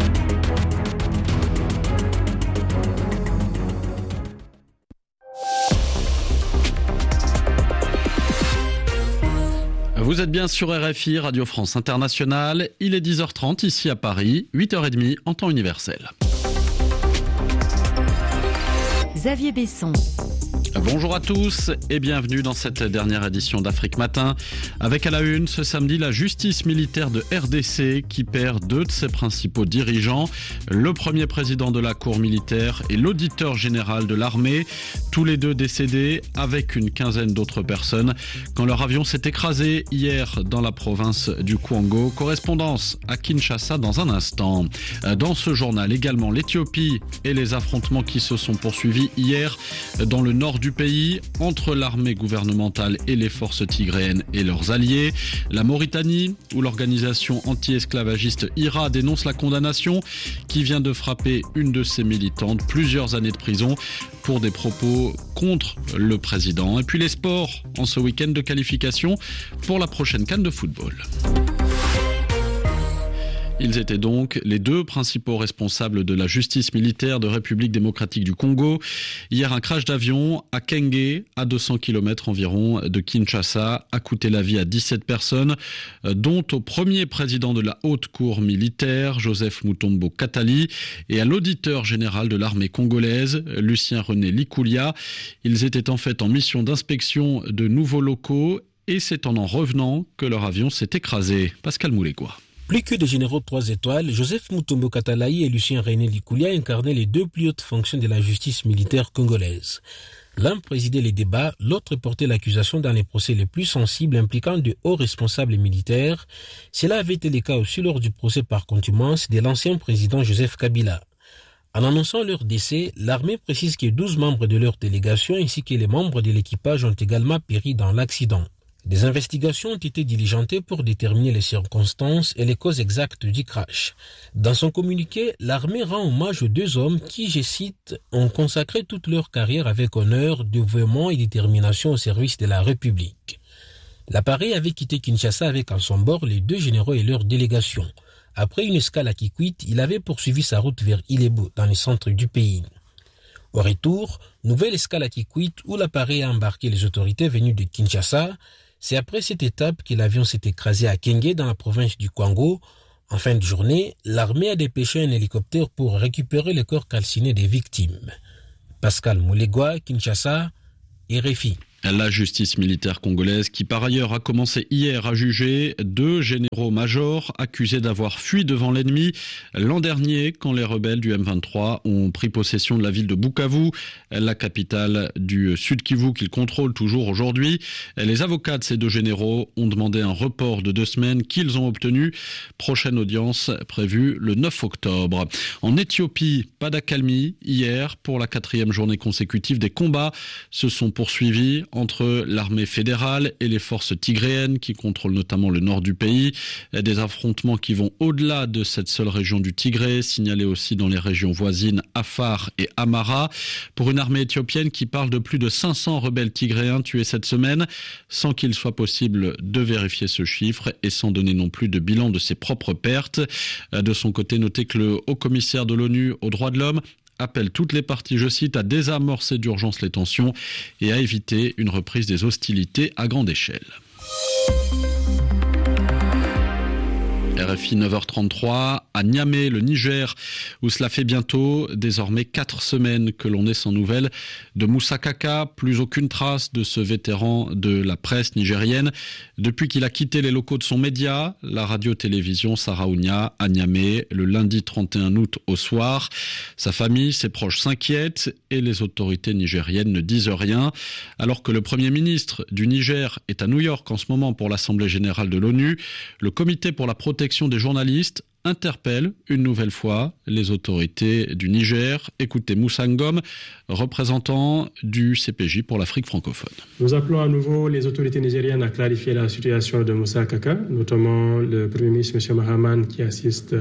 Vous êtes bien sur R F I, Radio France Internationale. Il est dix heures trente ici à Paris, huit heures trente en temps universel. Xavier Besson. Bonjour à tous et bienvenue dans cette dernière édition d'Afrique Matin. Avec à la une ce samedi la justice militaire de R D C qui perd deux de ses principaux dirigeants, le premier président de la cour militaire et l'auditeur général de l'armée, tous les deux décédés avec une quinzaine d'autres personnes quand leur avion s'est écrasé hier dans la province du Kwango. Correspondance à Kinshasa dans un instant. Dans ce journal également l'Éthiopie et les affrontements qui se sont poursuivis hier dans le nord du pays entre l'armée gouvernementale et les forces tigréennes et leurs alliés. La Mauritanie, où l'organisation anti-esclavagiste I R A dénonce la condamnation qui vient de frapper une de ses militantes, plusieurs années de prison pour des propos contre le président. Et puis les sports en ce week-end de qualification pour la prochaine CAN de football. Ils étaient donc les deux principaux responsables de la justice militaire de République démocratique du Congo. Hier, un crash d'avion à Kenge, à deux cents kilomètres environ de Kinshasa, a coûté la vie à dix-sept personnes, dont au premier président de la haute cour militaire, Joseph Mutombo Katali, et à l'auditeur général de l'armée congolaise, Lucien René Likoulia. Ils étaient en fait en mission d'inspection de nouveaux locaux et c'est en en revenant que leur avion s'est écrasé. Pascal Moulégois. Plus que des généraux trois étoiles, Joseph Mutombo Katalayi et Lucien René Likoulia incarnaient les deux plus hautes fonctions de la justice militaire congolaise. L'un présidait les débats, l'autre portait l'accusation dans les procès les plus sensibles impliquant de hauts responsables militaires. Cela avait été le cas aussi lors du procès par contumace de l'ancien président Joseph Kabila. En annonçant leur décès, l'armée précise que douze membres de leur délégation ainsi que les membres de l'équipage ont également péri dans l'accident. Des investigations ont été diligentées pour déterminer les circonstances et les causes exactes du crash. Dans son communiqué, l'armée rend hommage aux deux hommes qui, je cite, ont consacré toute leur carrière avec honneur, dévouement et détermination au service de la République. L'appareil avait quitté Kinshasa avec en son bord les deux généraux et leur délégation. Après une escale à Kikwit, il avait poursuivi sa route vers Ilebo, dans le centre du pays. Au retour, nouvelle escale à Kikwit où l'appareil a embarqué les autorités venues de Kinshasa. C'est après cette étape que l'avion s'est écrasé à Kenge dans la province du Kwango. En fin de journée, l'armée a dépêché un hélicoptère pour récupérer les corps calcinés des victimes. Pascal Moulégois, Kinshasa, R F I. La justice militaire congolaise qui par ailleurs a commencé hier à juger deux généraux-majors accusés d'avoir fui devant l'ennemi l'an dernier quand les rebelles du M vingt-trois ont pris possession de la ville de Bukavu, la capitale du Sud Kivu qu'ils contrôlent toujours aujourd'hui. Les avocats de ces deux généraux ont demandé un report de deux semaines qu'ils ont obtenu. Prochaine audience prévue le neuf octobre. En Éthiopie, pas d'accalmie hier pour la quatrième journée consécutive. Des combats se sont poursuivis entre l'armée fédérale et les forces tigréennes qui contrôlent notamment le nord du pays. Des affrontements qui vont au-delà de cette seule région du Tigré, signalés aussi dans les régions voisines Afar et Amara. Pour une armée éthiopienne qui parle de plus de cinq cents rebelles tigréens tués cette semaine, sans qu'il soit possible de vérifier ce chiffre et sans donner non plus de bilan de ses propres pertes. De son côté, notez que le haut-commissaire de l'ONU aux droits de l'homme appelle toutes les parties, je cite, à désamorcer d'urgence les tensions et à éviter une reprise des hostilités à grande échelle. R F I neuf heures trente-trois, à Niamey, le Niger, où cela fait bientôt désormais quatre semaines que l'on est sans nouvelles de Moussa Kaka. Plus aucune trace de ce vétéran de la presse nigérienne depuis qu'il a quitté les locaux de son média, la radio-télévision Saraounia, à Niamey, le lundi trente et un août au soir. Sa famille, ses proches s'inquiètent et les autorités nigériennes ne disent rien. Alors que le Premier ministre du Niger est à New York en ce moment pour l'Assemblée générale de l'ONU, le Comité pour la protection des journalistes interpelle une nouvelle fois les autorités du Niger. Écoutez Moussa Ngom, représentant du C P J pour l'Afrique francophone. Nous appelons à nouveau les autorités nigériennes à clarifier la situation de Moussa Kaka, notamment le Premier ministre M. Mahaman qui assiste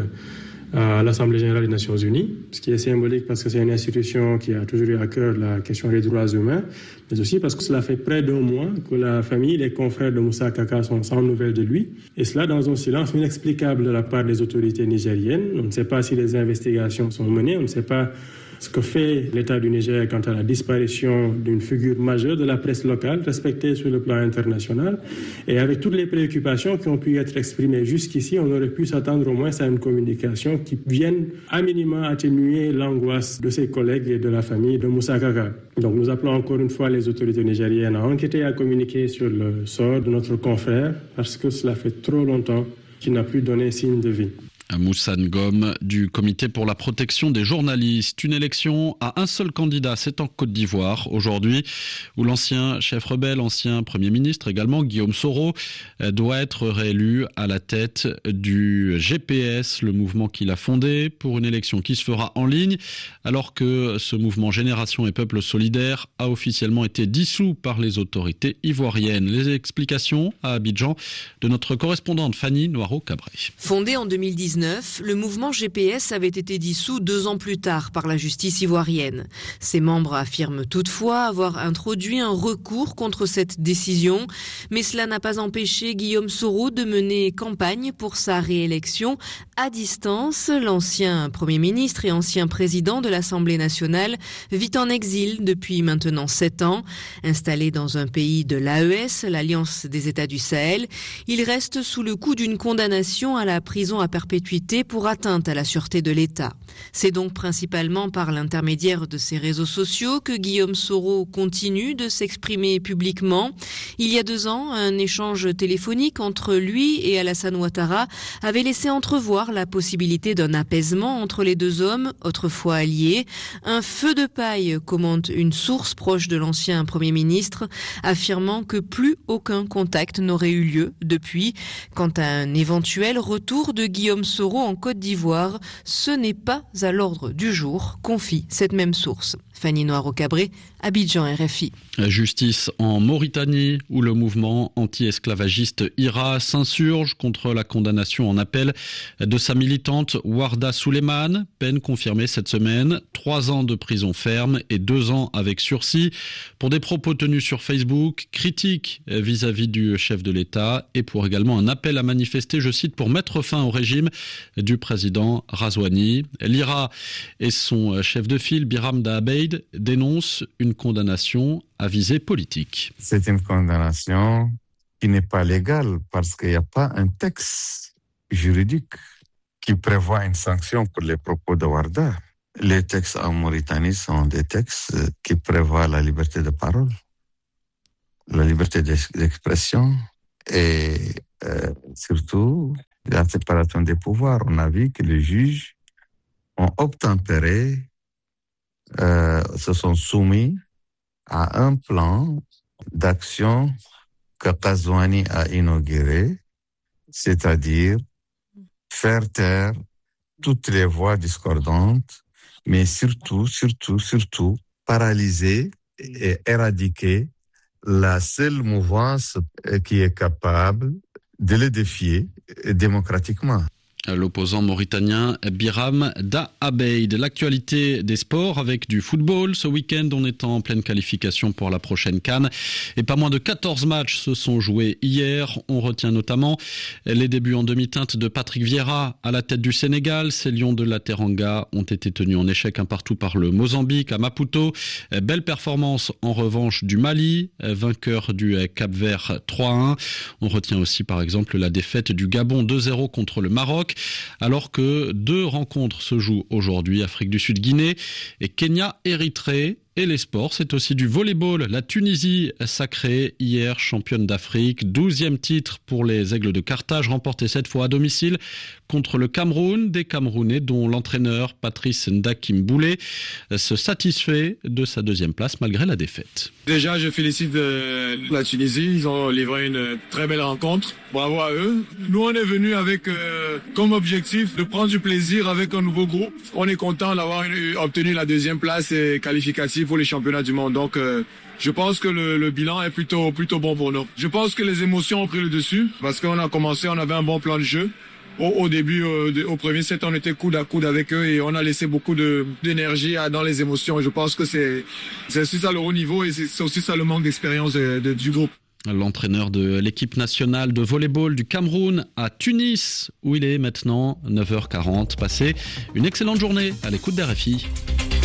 à l'Assemblée générale des Nations unies, ce qui est symbolique parce que c'est une institution qui a toujours eu à cœur la question des droits humains, mais aussi parce que cela fait près d'un mois que la famille, les confrères de Moussa Kaka sont sans nouvelles de lui, et cela dans un silence inexplicable de la part des autorités nigériennes. On ne sait pas si les investigations sont menées, on ne sait pas ce que fait l'État du Niger quant à la disparition d'une figure majeure de la presse locale, respectée sur le plan international. Et avec toutes les préoccupations qui ont pu être exprimées jusqu'ici, on aurait pu s'attendre au moins à une communication qui vienne à minima atténuer l'angoisse de ses collègues et de la famille de Moussa Kaka. Donc nous appelons encore une fois les autorités nigériennes à enquêter et à communiquer sur le sort de notre confrère, parce que cela fait trop longtemps qu'il n'a plus donné signe de vie. Moussa Ngom du Comité pour la protection des journalistes. Une élection à un seul candidat, c'est en Côte d'Ivoire aujourd'hui, où l'ancien chef rebelle, ancien Premier ministre également, Guillaume Soro, doit être réélu à la tête du G P S, le mouvement qu'il a fondé, pour une élection qui se fera en ligne, alors que ce mouvement Génération et Peuple Solidaire a officiellement été dissous par les autorités ivoiriennes. Les explications à Abidjan de notre correspondante Fanny Noiro-Cabré. Fondé en deux mille dix-neuf, le mouvement G P S avait été dissous deux ans plus tard par la justice ivoirienne. Ses membres affirment toutefois avoir introduit un recours contre cette décision, mais cela n'a pas empêché Guillaume Soro de mener campagne pour sa réélection à distance. L'ancien Premier ministre et ancien président de l'Assemblée nationale vit en exil depuis maintenant sept ans. Installé dans un pays de l'A E S, l'Alliance des États du Sahel, il reste sous le coup d'une condamnation à la prison à perpétuité pour atteinte à la sûreté de l'État. C'est donc principalement par l'intermédiaire de ses réseaux sociaux que Guillaume Soro continue de s'exprimer publiquement. Il y a deux ans, un échange téléphonique entre lui et Alassane Ouattara avait laissé entrevoir la possibilité d'un apaisement entre les deux hommes, autrefois alliés. Un feu de paille, commente une source proche de l'ancien Premier ministre, affirmant que plus aucun contact n'aurait eu lieu depuis. Quant à un éventuel retour de Guillaume Soro en Côte d'Ivoire, ce n'est pas à l'ordre du jour, confie cette même source. Fanny Noiro-Cabré, Abidjan, R F I. Justice en Mauritanie, où le mouvement anti-esclavagiste I R A s'insurge contre la condamnation en appel de sa militante Warda Souleymane, peine confirmée cette semaine, trois ans de prison ferme et deux ans avec sursis pour des propos tenus sur Facebook, critiques vis-à-vis du chef de l'État et pour également un appel à manifester, je cite, pour mettre fin au régime du président Razouani. L'I R A et son chef de file, Biram Dahabeid, dénonce une condamnation à visée politique. C'est une condamnation qui n'est pas légale parce qu'il n'y a pas un texte juridique qui prévoit une sanction pour les propos de Warda. Les textes en Mauritanie sont des textes qui prévoient la liberté de parole, la liberté d'expression et euh, surtout la séparation des pouvoirs. On a vu que les juges ont obtempéré, euh, se sont soumis à un plan d'action que Razouani a inauguré, c'est-à-dire faire taire toutes les voix discordantes, mais surtout, surtout, surtout, paralyser et éradiquer la seule mouvance qui est capable de les défier démocratiquement. l'opposant mauritanien Biram Da Abeid. L'actualité des sports avec du football. Ce week-end, on est en pleine qualification pour la prochaine CAN. Et pas moins de quatorze matchs se sont joués hier. On retient notamment les débuts en demi-teinte de Patrick Vieira à la tête du Sénégal. Ces Lions de la Teranga ont été tenus en échec un partout par le Mozambique à Maputo. Belle performance en revanche du Mali, vainqueur du Cap-Vert trois à un. On retient aussi par exemple la défaite du Gabon deux zéro contre le Maroc. Alors que deux rencontres se jouent aujourd'hui, Afrique du Sud-Guinée et Kenya-Érythrée. Et les sports, c'est aussi du volleyball. La Tunisie, sacrée hier championne d'Afrique. douzième titre pour les Aigles de Carthage, remporté cette fois à domicile contre le Cameroun. Des Camerounais dont l'entraîneur Patrice Ndakim Boulé se satisfait de sa deuxième place malgré la défaite. Déjà, je félicite la Tunisie. Ils ont livré une très belle rencontre. Bravo à eux. Nous, on est venus avec euh, comme objectif de prendre du plaisir avec un nouveau groupe. On est content d'avoir obtenu la deuxième place et qualificative pour les championnats du monde. Donc, euh, je pense que le, le bilan est plutôt plutôt bon pour nous. Je pense que les émotions ont pris le dessus parce qu'on a commencé, on avait un bon plan de jeu. Au, au début, euh, de, au premier set, on était coude à coude avec eux et on a laissé beaucoup de d'énergie à, dans les émotions. Et je pense que c'est c'est aussi ça le haut niveau et c'est, c'est aussi ça le manque d'expérience de, de, du groupe. L'entraîneur de l'équipe nationale de volleyball du Cameroun à Tunis, où il est maintenant neuf heures quarante. Passez une excellente journée à l'écoute d'R F I.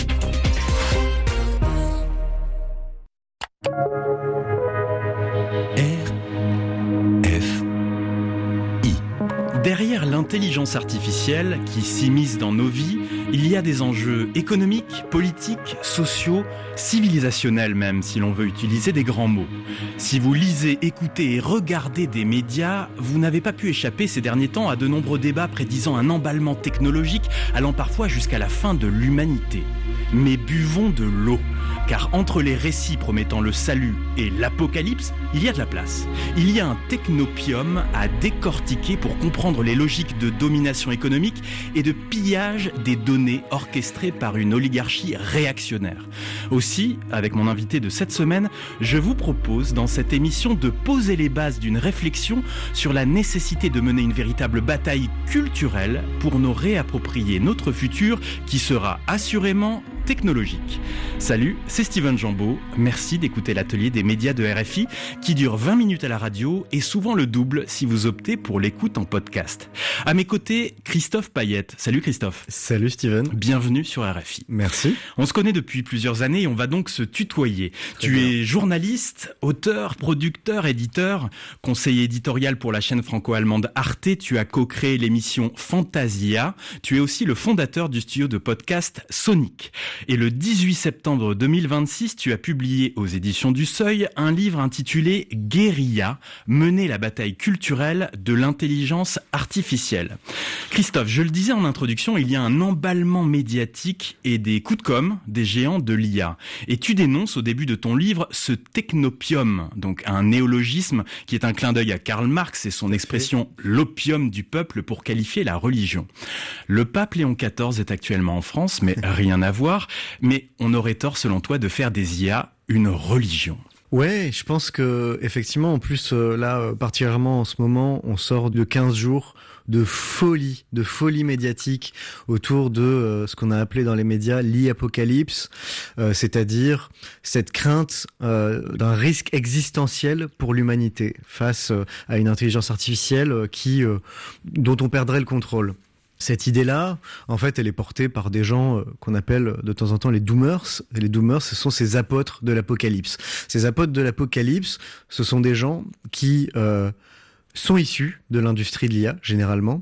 Derrière l'intelligence artificielle qui s'immisce dans nos vies, il y a des enjeux économiques, politiques, sociaux, civilisationnels même, si l'on veut utiliser des grands mots. Si vous lisez, écoutez et regardez des médias, vous n'avez pas pu échapper ces derniers temps à de nombreux débats prédisant un emballement technologique allant parfois jusqu'à la fin de l'humanité. Mais buvons de l'eau, car entre les récits promettant le salut et l'apocalypse, il y a de la place. Il y a un technopium à décortiquer pour comprendre les logiques de domination économique et de pillage des données orchestrées par une oligarchie réactionnaire. Aussi, avec mon invité de cette semaine, je vous propose dans cette émission de poser les bases d'une réflexion sur la nécessité de mener une véritable bataille culturelle pour nous réapproprier notre futur qui sera assurément technologique. Salut, c'est Steven Jambeau. Merci d'écouter l'atelier des médias de R F I qui dure vingt minutes à la radio et souvent le double si vous optez pour l'écoute en podcast. À mes côtés, Christophe Payette. Salut Christophe. Salut Steven. Bienvenue sur R F I. Merci. On se connaît depuis plusieurs années et on va donc se tutoyer. Très tu bien. Es journaliste, auteur, producteur, éditeur, conseiller éditorial pour la chaîne franco-allemande Arte. Tu as co-créé l'émission Fantasia. Tu es aussi le fondateur du studio de podcast Sonic. Et le dix-huit septembre deux mille vingt-six, tu as publié aux éditions du Seuil un livre intitulé Guérilla, mener la bataille culturelle de l'intelligence artificielle. Christophe, je le disais en introduction, il y a un emballement médiatique et des coups de com' des géants de l'I A. Et tu dénonces au début de ton livre ce technopium, donc un néologisme qui est un clin d'œil à Karl Marx et son expression « l'opium du peuple » pour qualifier la religion. Le pape Léon quatorze est actuellement en France, mais rien à voir. Mais on aurait tort, selon toi, de faire des I A une religion. Ouais, je pense que effectivement, en plus euh, là, euh, particulièrement en ce moment, on sort de quinze jours de folie, de folie médiatique autour de euh, ce qu'on a appelé dans les médias l'e-apocalypse, euh, c'est-à-dire cette crainte euh, d'un risque existentiel pour l'humanité face euh, à une intelligence artificielle euh, qui, euh, dont on perdrait le contrôle. Cette idée-là, en fait, elle est portée par des gens euh, qu'on appelle de temps en temps les doomers. Et les doomers, ce sont ces apôtres de l'apocalypse. Ces apôtres de l'apocalypse, ce sont des gens qui euh, sont issus de l'industrie de l'I A, généralement,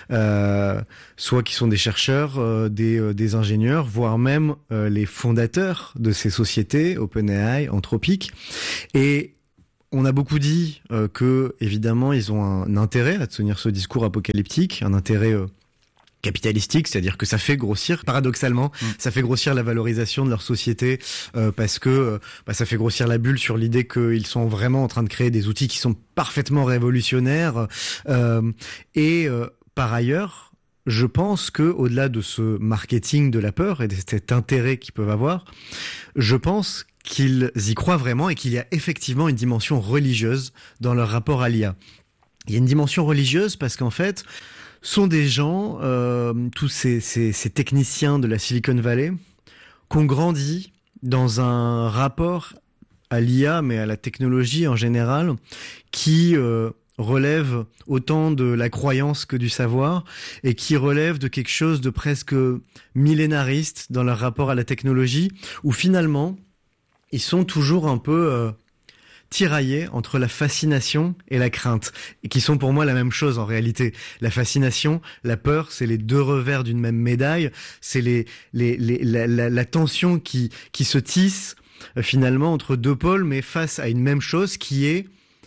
euh, soit qui sont des chercheurs, euh, des, euh, des ingénieurs, voire même euh, les fondateurs de ces sociétés, OpenAI, Anthropic. Et on a beaucoup dit euh, que, évidemment, ils ont un, un intérêt à tenir ce discours apocalyptique, un intérêt euh, capitalistique, c'est-à-dire que ça fait grossir, paradoxalement, mmh. ça fait grossir la valorisation de leur société euh, parce que euh, bah, ça fait grossir la bulle sur l'idée qu'ils sont vraiment en train de créer des outils qui sont parfaitement révolutionnaires. Euh, et euh, par ailleurs, je pense que au-delà de ce marketing de la peur et de cet intérêt qu'ils peuvent avoir, je pense qu'ils y croient vraiment et qu'il y a effectivement une dimension religieuse dans leur rapport à l'I A. Il y a une dimension religieuse parce qu'en fait, sont des gens, euh, tous ces, ces, ces techniciens de la Silicon Valley, qui ont grandi dans un rapport à l'I A, mais à la technologie en général, qui euh, relève autant de la croyance que du savoir, et qui relève de quelque chose de presque millénariste dans leur rapport à la technologie, où finalement, ils sont toujours un peu euh, tiraillés entre la fascination et la crainte, et qui sont pour moi la même chose en réalité. La fascination, la peur, c'est les deux revers d'une même médaille, c'est les, les, les, la, la, la tension qui, qui se tisse euh, finalement entre deux pôles, mais face à une même chose qui est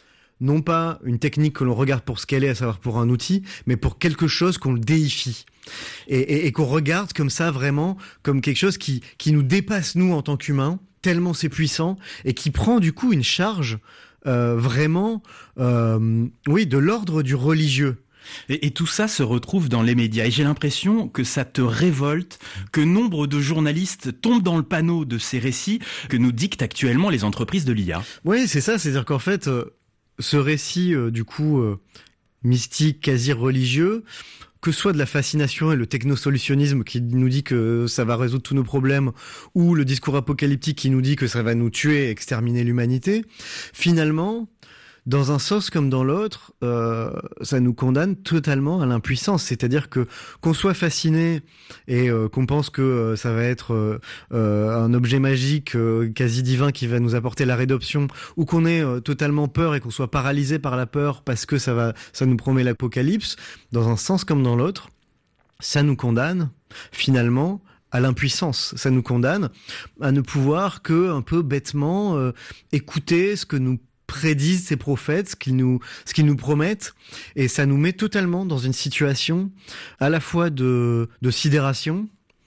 non pas une technique que l'on regarde pour ce qu'elle est, à savoir pour un outil, mais pour quelque chose qu'on le déifie. Et, et, et qu'on regarde comme ça vraiment, comme quelque chose qui, qui nous dépasse nous en tant qu'humains, tellement c'est puissant, et qui prend du coup une charge euh, vraiment, euh, oui, de l'ordre du religieux. Et, et tout ça se retrouve dans les médias. Et j'ai l'impression que ça te révolte, que nombre de journalistes tombent dans le panneau de ces récits que nous dictent actuellement les entreprises de l'I A. Oui, c'est ça, c'est-à-dire qu'en fait... Euh, ce récit, euh, du coup, euh, mystique, quasi religieux, que ce soit de la fascination et le technosolutionnisme qui nous dit que ça va résoudre tous nos problèmes, ou le discours apocalyptique qui nous dit que ça va nous tuer et exterminer l'humanité, finalement, dans un sens comme dans l'autre, euh, ça nous condamne totalement à l'impuissance. C'est-à-dire que qu'on soit fasciné et euh, qu'on pense que euh, ça va être euh, euh, un objet magique, euh, quasi divin, qui va nous apporter la rédemption, ou qu'on ait euh, totalement peur et qu'on soit paralysé par la peur parce que ça va, ça nous promet l'apocalypse, dans un sens comme dans l'autre, ça nous condamne finalement à l'impuissance. Ça nous condamne à ne pouvoir que un peu bêtement euh, écouter ce que nous prédisent ces prophètes, ce qu'ils nous, ce qu'ils nous promettent, et ça nous met totalement dans une situation à la fois de, de sidération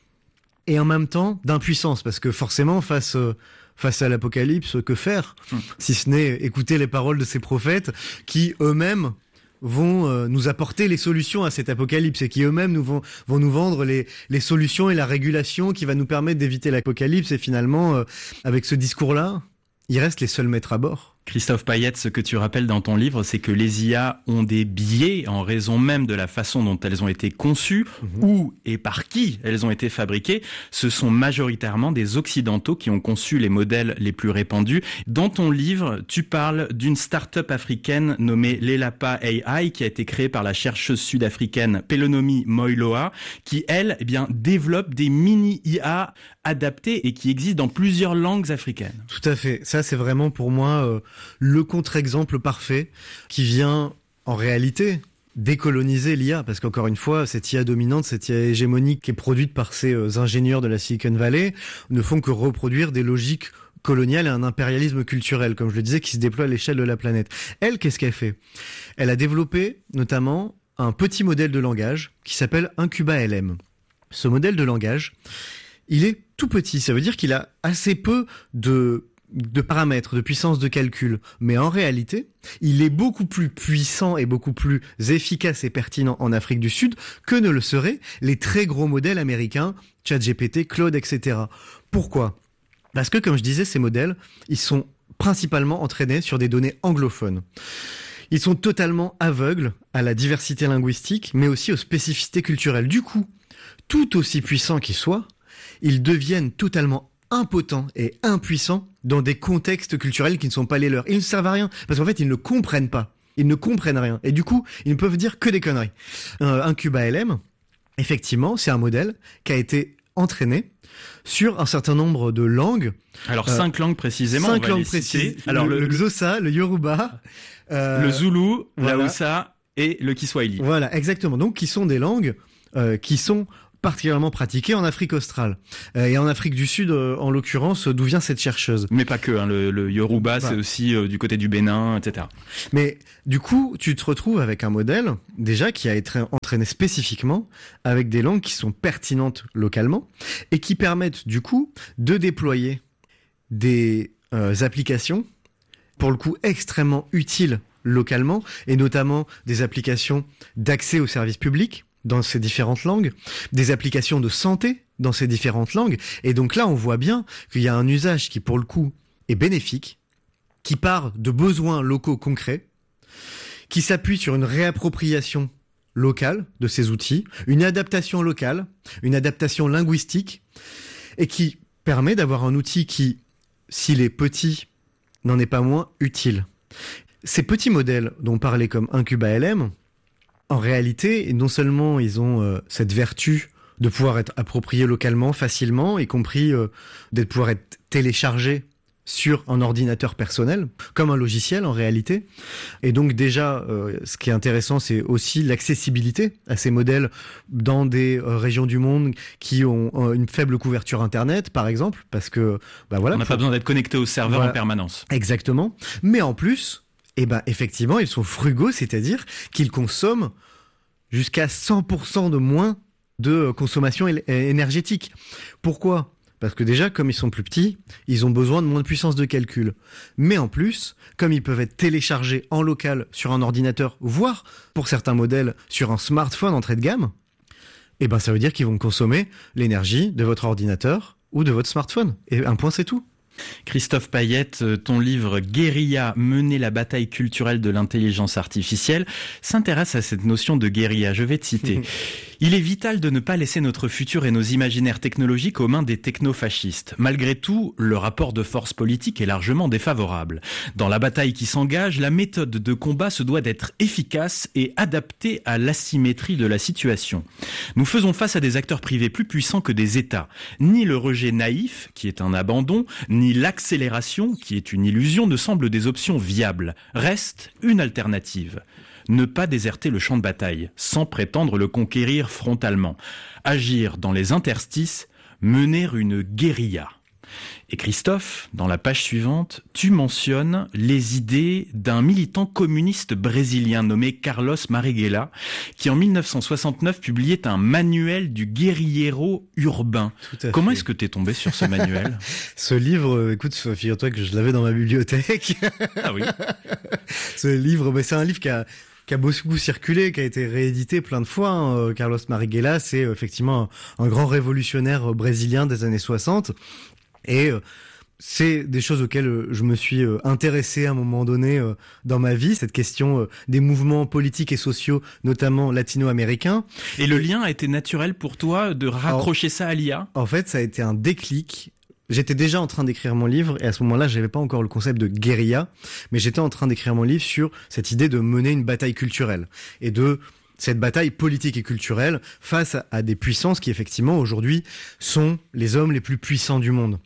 et en même temps d'impuissance, parce que forcément face, face à l'apocalypse, que faire, mmh. si ce n'est écouter les paroles de ces prophètes qui eux-mêmes vont euh, nous apporter les solutions à cet apocalypse, et qui eux-mêmes nous vont, vont nous vendre les, les solutions et la régulation qui va nous permettre d'éviter l'apocalypse, et finalement, euh, avec ce discours-là, ils restent les seuls maîtres à bord. Christophe Payette, ce que tu rappelles dans ton livre, c'est que les I A ont des biais en raison même de la façon dont elles ont été conçues, mmh. où et par qui elles ont été fabriquées. Ce sont majoritairement des Occidentaux qui ont conçu les modèles les plus répandus. Dans ton livre, tu parles d'une start-up africaine nommée Lelapa A I, qui a été créée par la chercheuse sud-africaine Pelonomi Moiloa, qui, elle, eh bien, développe des mini-I A adaptés et qui existent dans plusieurs langues africaines. Tout à fait. Ça, c'est vraiment pour moi... Euh... le contre-exemple parfait qui vient en réalité décoloniser l'I A, parce qu'encore une fois, cette I A dominante, cette I A hégémonique qui est produite par ces euh, ingénieurs de la Silicon Valley ne font que reproduire des logiques coloniales et un impérialisme culturel, comme je le disais, qui se déploie à l'échelle de la planète. Elle, qu'est-ce qu'elle fait ? Elle a développé notamment un petit modèle de langage qui s'appelle Incuba L M. Ce modèle de langage, il est tout petit, ça veut dire qu'il a assez peu de... de paramètres, de puissance de calcul. Mais en réalité, il est beaucoup plus puissant et beaucoup plus efficace et pertinent en Afrique du Sud que ne le seraient les très gros modèles américains, ChatGPT, Claude, et cetera. Pourquoi ? Parce que, comme je disais, ces modèles, ils sont principalement entraînés sur des données anglophones. Ils sont totalement aveugles à la diversité linguistique, mais aussi aux spécificités culturelles. Du coup, tout aussi puissants qu'ils soient, ils deviennent totalement impotents et impuissants dans des contextes culturels qui ne sont pas les leurs. Ils ne servent à rien, parce qu'en fait, ils ne comprennent pas. Ils ne comprennent rien. Et du coup, ils ne peuvent dire que des conneries. Euh, Incuba L M, effectivement, c'est un modèle qui a été entraîné sur un certain nombre de langues. Alors, euh, cinq langues précisément. Cinq langues précises. Alors, le, le Xhosa, le Yoruba, euh, le Zoulou, voilà. La Hausa et le Kiswahili. Voilà, exactement. Donc, qui sont des langues euh, qui sont particulièrement pratiquée en Afrique australe euh, et en Afrique du Sud, euh, en l'occurrence, d'où vient cette chercheuse. Mais pas que, hein, le, le Yoruba, bah. c'est aussi euh, du côté du Bénin, et cetera. Mais du coup, tu te retrouves avec un modèle déjà qui a été entraîné spécifiquement avec des langues qui sont pertinentes localement et qui permettent du coup de déployer des euh, applications, pour le coup extrêmement utiles localement, et notamment des applications d'accès aux services publics dans ces différentes langues, des applications de santé dans ces différentes langues. Et donc là, on voit bien qu'il y a un usage qui, pour le coup, est bénéfique, qui part de besoins locaux concrets, qui s'appuie sur une réappropriation locale de ces outils, une adaptation locale, une adaptation linguistique, et qui permet d'avoir un outil qui, s'il est petit, n'en est pas moins utile. Ces petits modèles dont on parlait comme IncubaLM, en réalité, non seulement ils ont euh, cette vertu de pouvoir être appropriés localement, facilement, y compris euh, de pouvoir être téléchargés sur un ordinateur personnel, comme un logiciel en réalité. Et donc déjà, euh, ce qui est intéressant, c'est aussi l'accessibilité à ces modèles dans des euh, régions du monde qui ont euh, une faible couverture Internet, par exemple, parce que bah voilà, on n'a pour... pas besoin d'être connecté au serveur voilà. en permanence. Exactement. Mais en plus, eh ben effectivement, ils sont frugaux, c'est-à-dire qu'ils consomment jusqu'à cent pour cent de moins de consommation énergétique. Pourquoi ? Parce que déjà, comme ils sont plus petits, ils ont besoin de moins de puissance de calcul. Mais en plus, comme ils peuvent être téléchargés en local sur un ordinateur, voire pour certains modèles sur un smartphone entrée de gamme, eh ben ça veut dire qu'ils vont consommer l'énergie de votre ordinateur ou de votre smartphone. Et un point, c'est tout. Christophe Payette, ton livre Guérilla, mener la bataille culturelle de l'intelligence artificielle s'intéresse à cette notion de guérilla. Je vais te citer. Il est vital de ne pas laisser notre futur et nos imaginaires technologiques aux mains des technofascistes. Malgré tout, le rapport de force politique est largement défavorable. Dans la bataille qui s'engage, la méthode de combat se doit d'être efficace et adaptée à l'asymétrie de la situation. Nous faisons face à des acteurs privés plus puissants que des États. Ni le rejet naïf, qui est un abandon, ni l'accélération, qui est une illusion, ne semblent des options viables. Reste une alternative. Ne pas déserter le champ de bataille, sans prétendre le conquérir frontalement. Agir dans les interstices, mener une guérilla. Et Christophe, dans la page suivante, tu mentionnes les idées d'un militant communiste brésilien nommé Carlos Marighella, qui en mille neuf cent soixante-neuf publiait un manuel du guérillero urbain. Comment est-ce que tu es tombé sur ce manuel ? Ce livre, écoute, figure-toi que je l'avais dans ma bibliothèque. Ah oui. Ce livre, mais c'est un livre qui a qui a beaucoup circulé, qui a été réédité plein de fois. Hein. Carlos Marighella, c'est effectivement un, un grand révolutionnaire brésilien des années soixante. Et euh, c'est des choses auxquelles je me suis euh, intéressé à un moment donné euh, dans ma vie, cette question euh, des mouvements politiques et sociaux, notamment latino-américains. Et le lien a été naturel pour toi de raccrocher Alors, ça à l'I A ? En fait, ça a été un déclic. J'étais déjà en train d'écrire mon livre et à ce moment-là, j'avais pas encore le concept de guérilla, mais j'étais en train d'écrire mon livre sur cette idée de mener une bataille culturelle et de cette bataille politique et culturelle face à, à des puissances qui effectivement aujourd'hui sont les hommes les plus puissants du monde.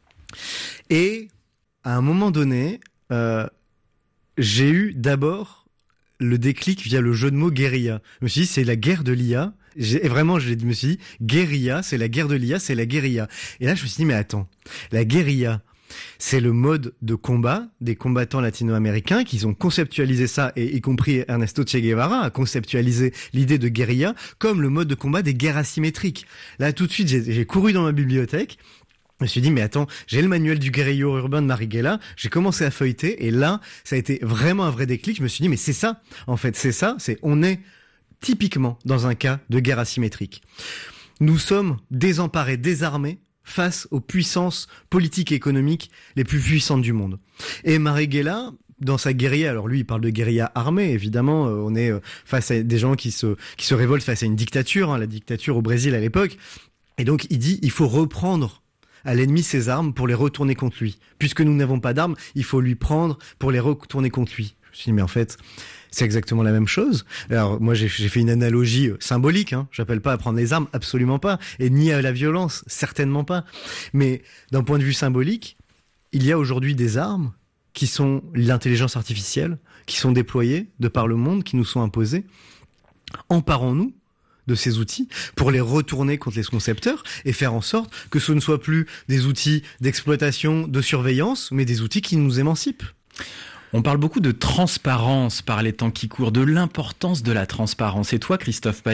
Et à un moment donné, euh, j'ai eu d'abord le déclic via le jeu de mots guérilla. Je me suis dit, c'est la guerre de l'I A. J'ai, et vraiment, je me suis dit, guérilla, c'est la guerre de l'I A, c'est la guérilla. Et là, je me suis dit, mais attends, la guérilla, c'est le mode de combat des combattants latino-américains qui ont conceptualisé ça, et y compris Ernesto Che Guevara a conceptualisé l'idée de guérilla comme le mode de combat des guerres asymétriques. Là, tout de suite, j'ai, j'ai couru dans ma bibliothèque. Je me suis dit, mais attends, j'ai le manuel du guérillero urbain de Marighella, j'ai commencé à feuilleter, et là, ça a été vraiment un vrai déclic. Je me suis dit, mais c'est ça, en fait, c'est ça, c'est, on est typiquement dans un cas de guerre asymétrique. Nous sommes désemparés, désarmés, face aux puissances politiques et économiques les plus puissantes du monde. Et Marighella, dans sa guérilla, alors lui il parle de guérilla armée, évidemment, euh, on est euh, face à des gens qui se, qui se révoltent face à une dictature, hein, la dictature au Brésil à l'époque, et donc il dit, il faut reprendre à l'ennemi ses armes pour les retourner contre lui. Puisque nous n'avons pas d'armes, il faut lui prendre pour les retourner contre lui. Je me suis dit, mais en fait, c'est exactement la même chose. Alors moi j'ai, j'ai fait une analogie symbolique, hein. J'appelle pas à prendre les armes, absolument pas, et ni à la violence, certainement pas. Mais d'un point de vue symbolique, il y a aujourd'hui des armes qui sont l'intelligence artificielle, qui sont déployées de par le monde, qui nous sont imposées. Emparons-nous de ces outils pour les retourner contre les concepteurs et faire en sorte que ce ne soit plus des outils d'exploitation, de surveillance, mais des outils qui nous émancipent. On parle beaucoup de transparence par les temps qui courent, de l'importance de la transparence. Et toi, Christophe Payette,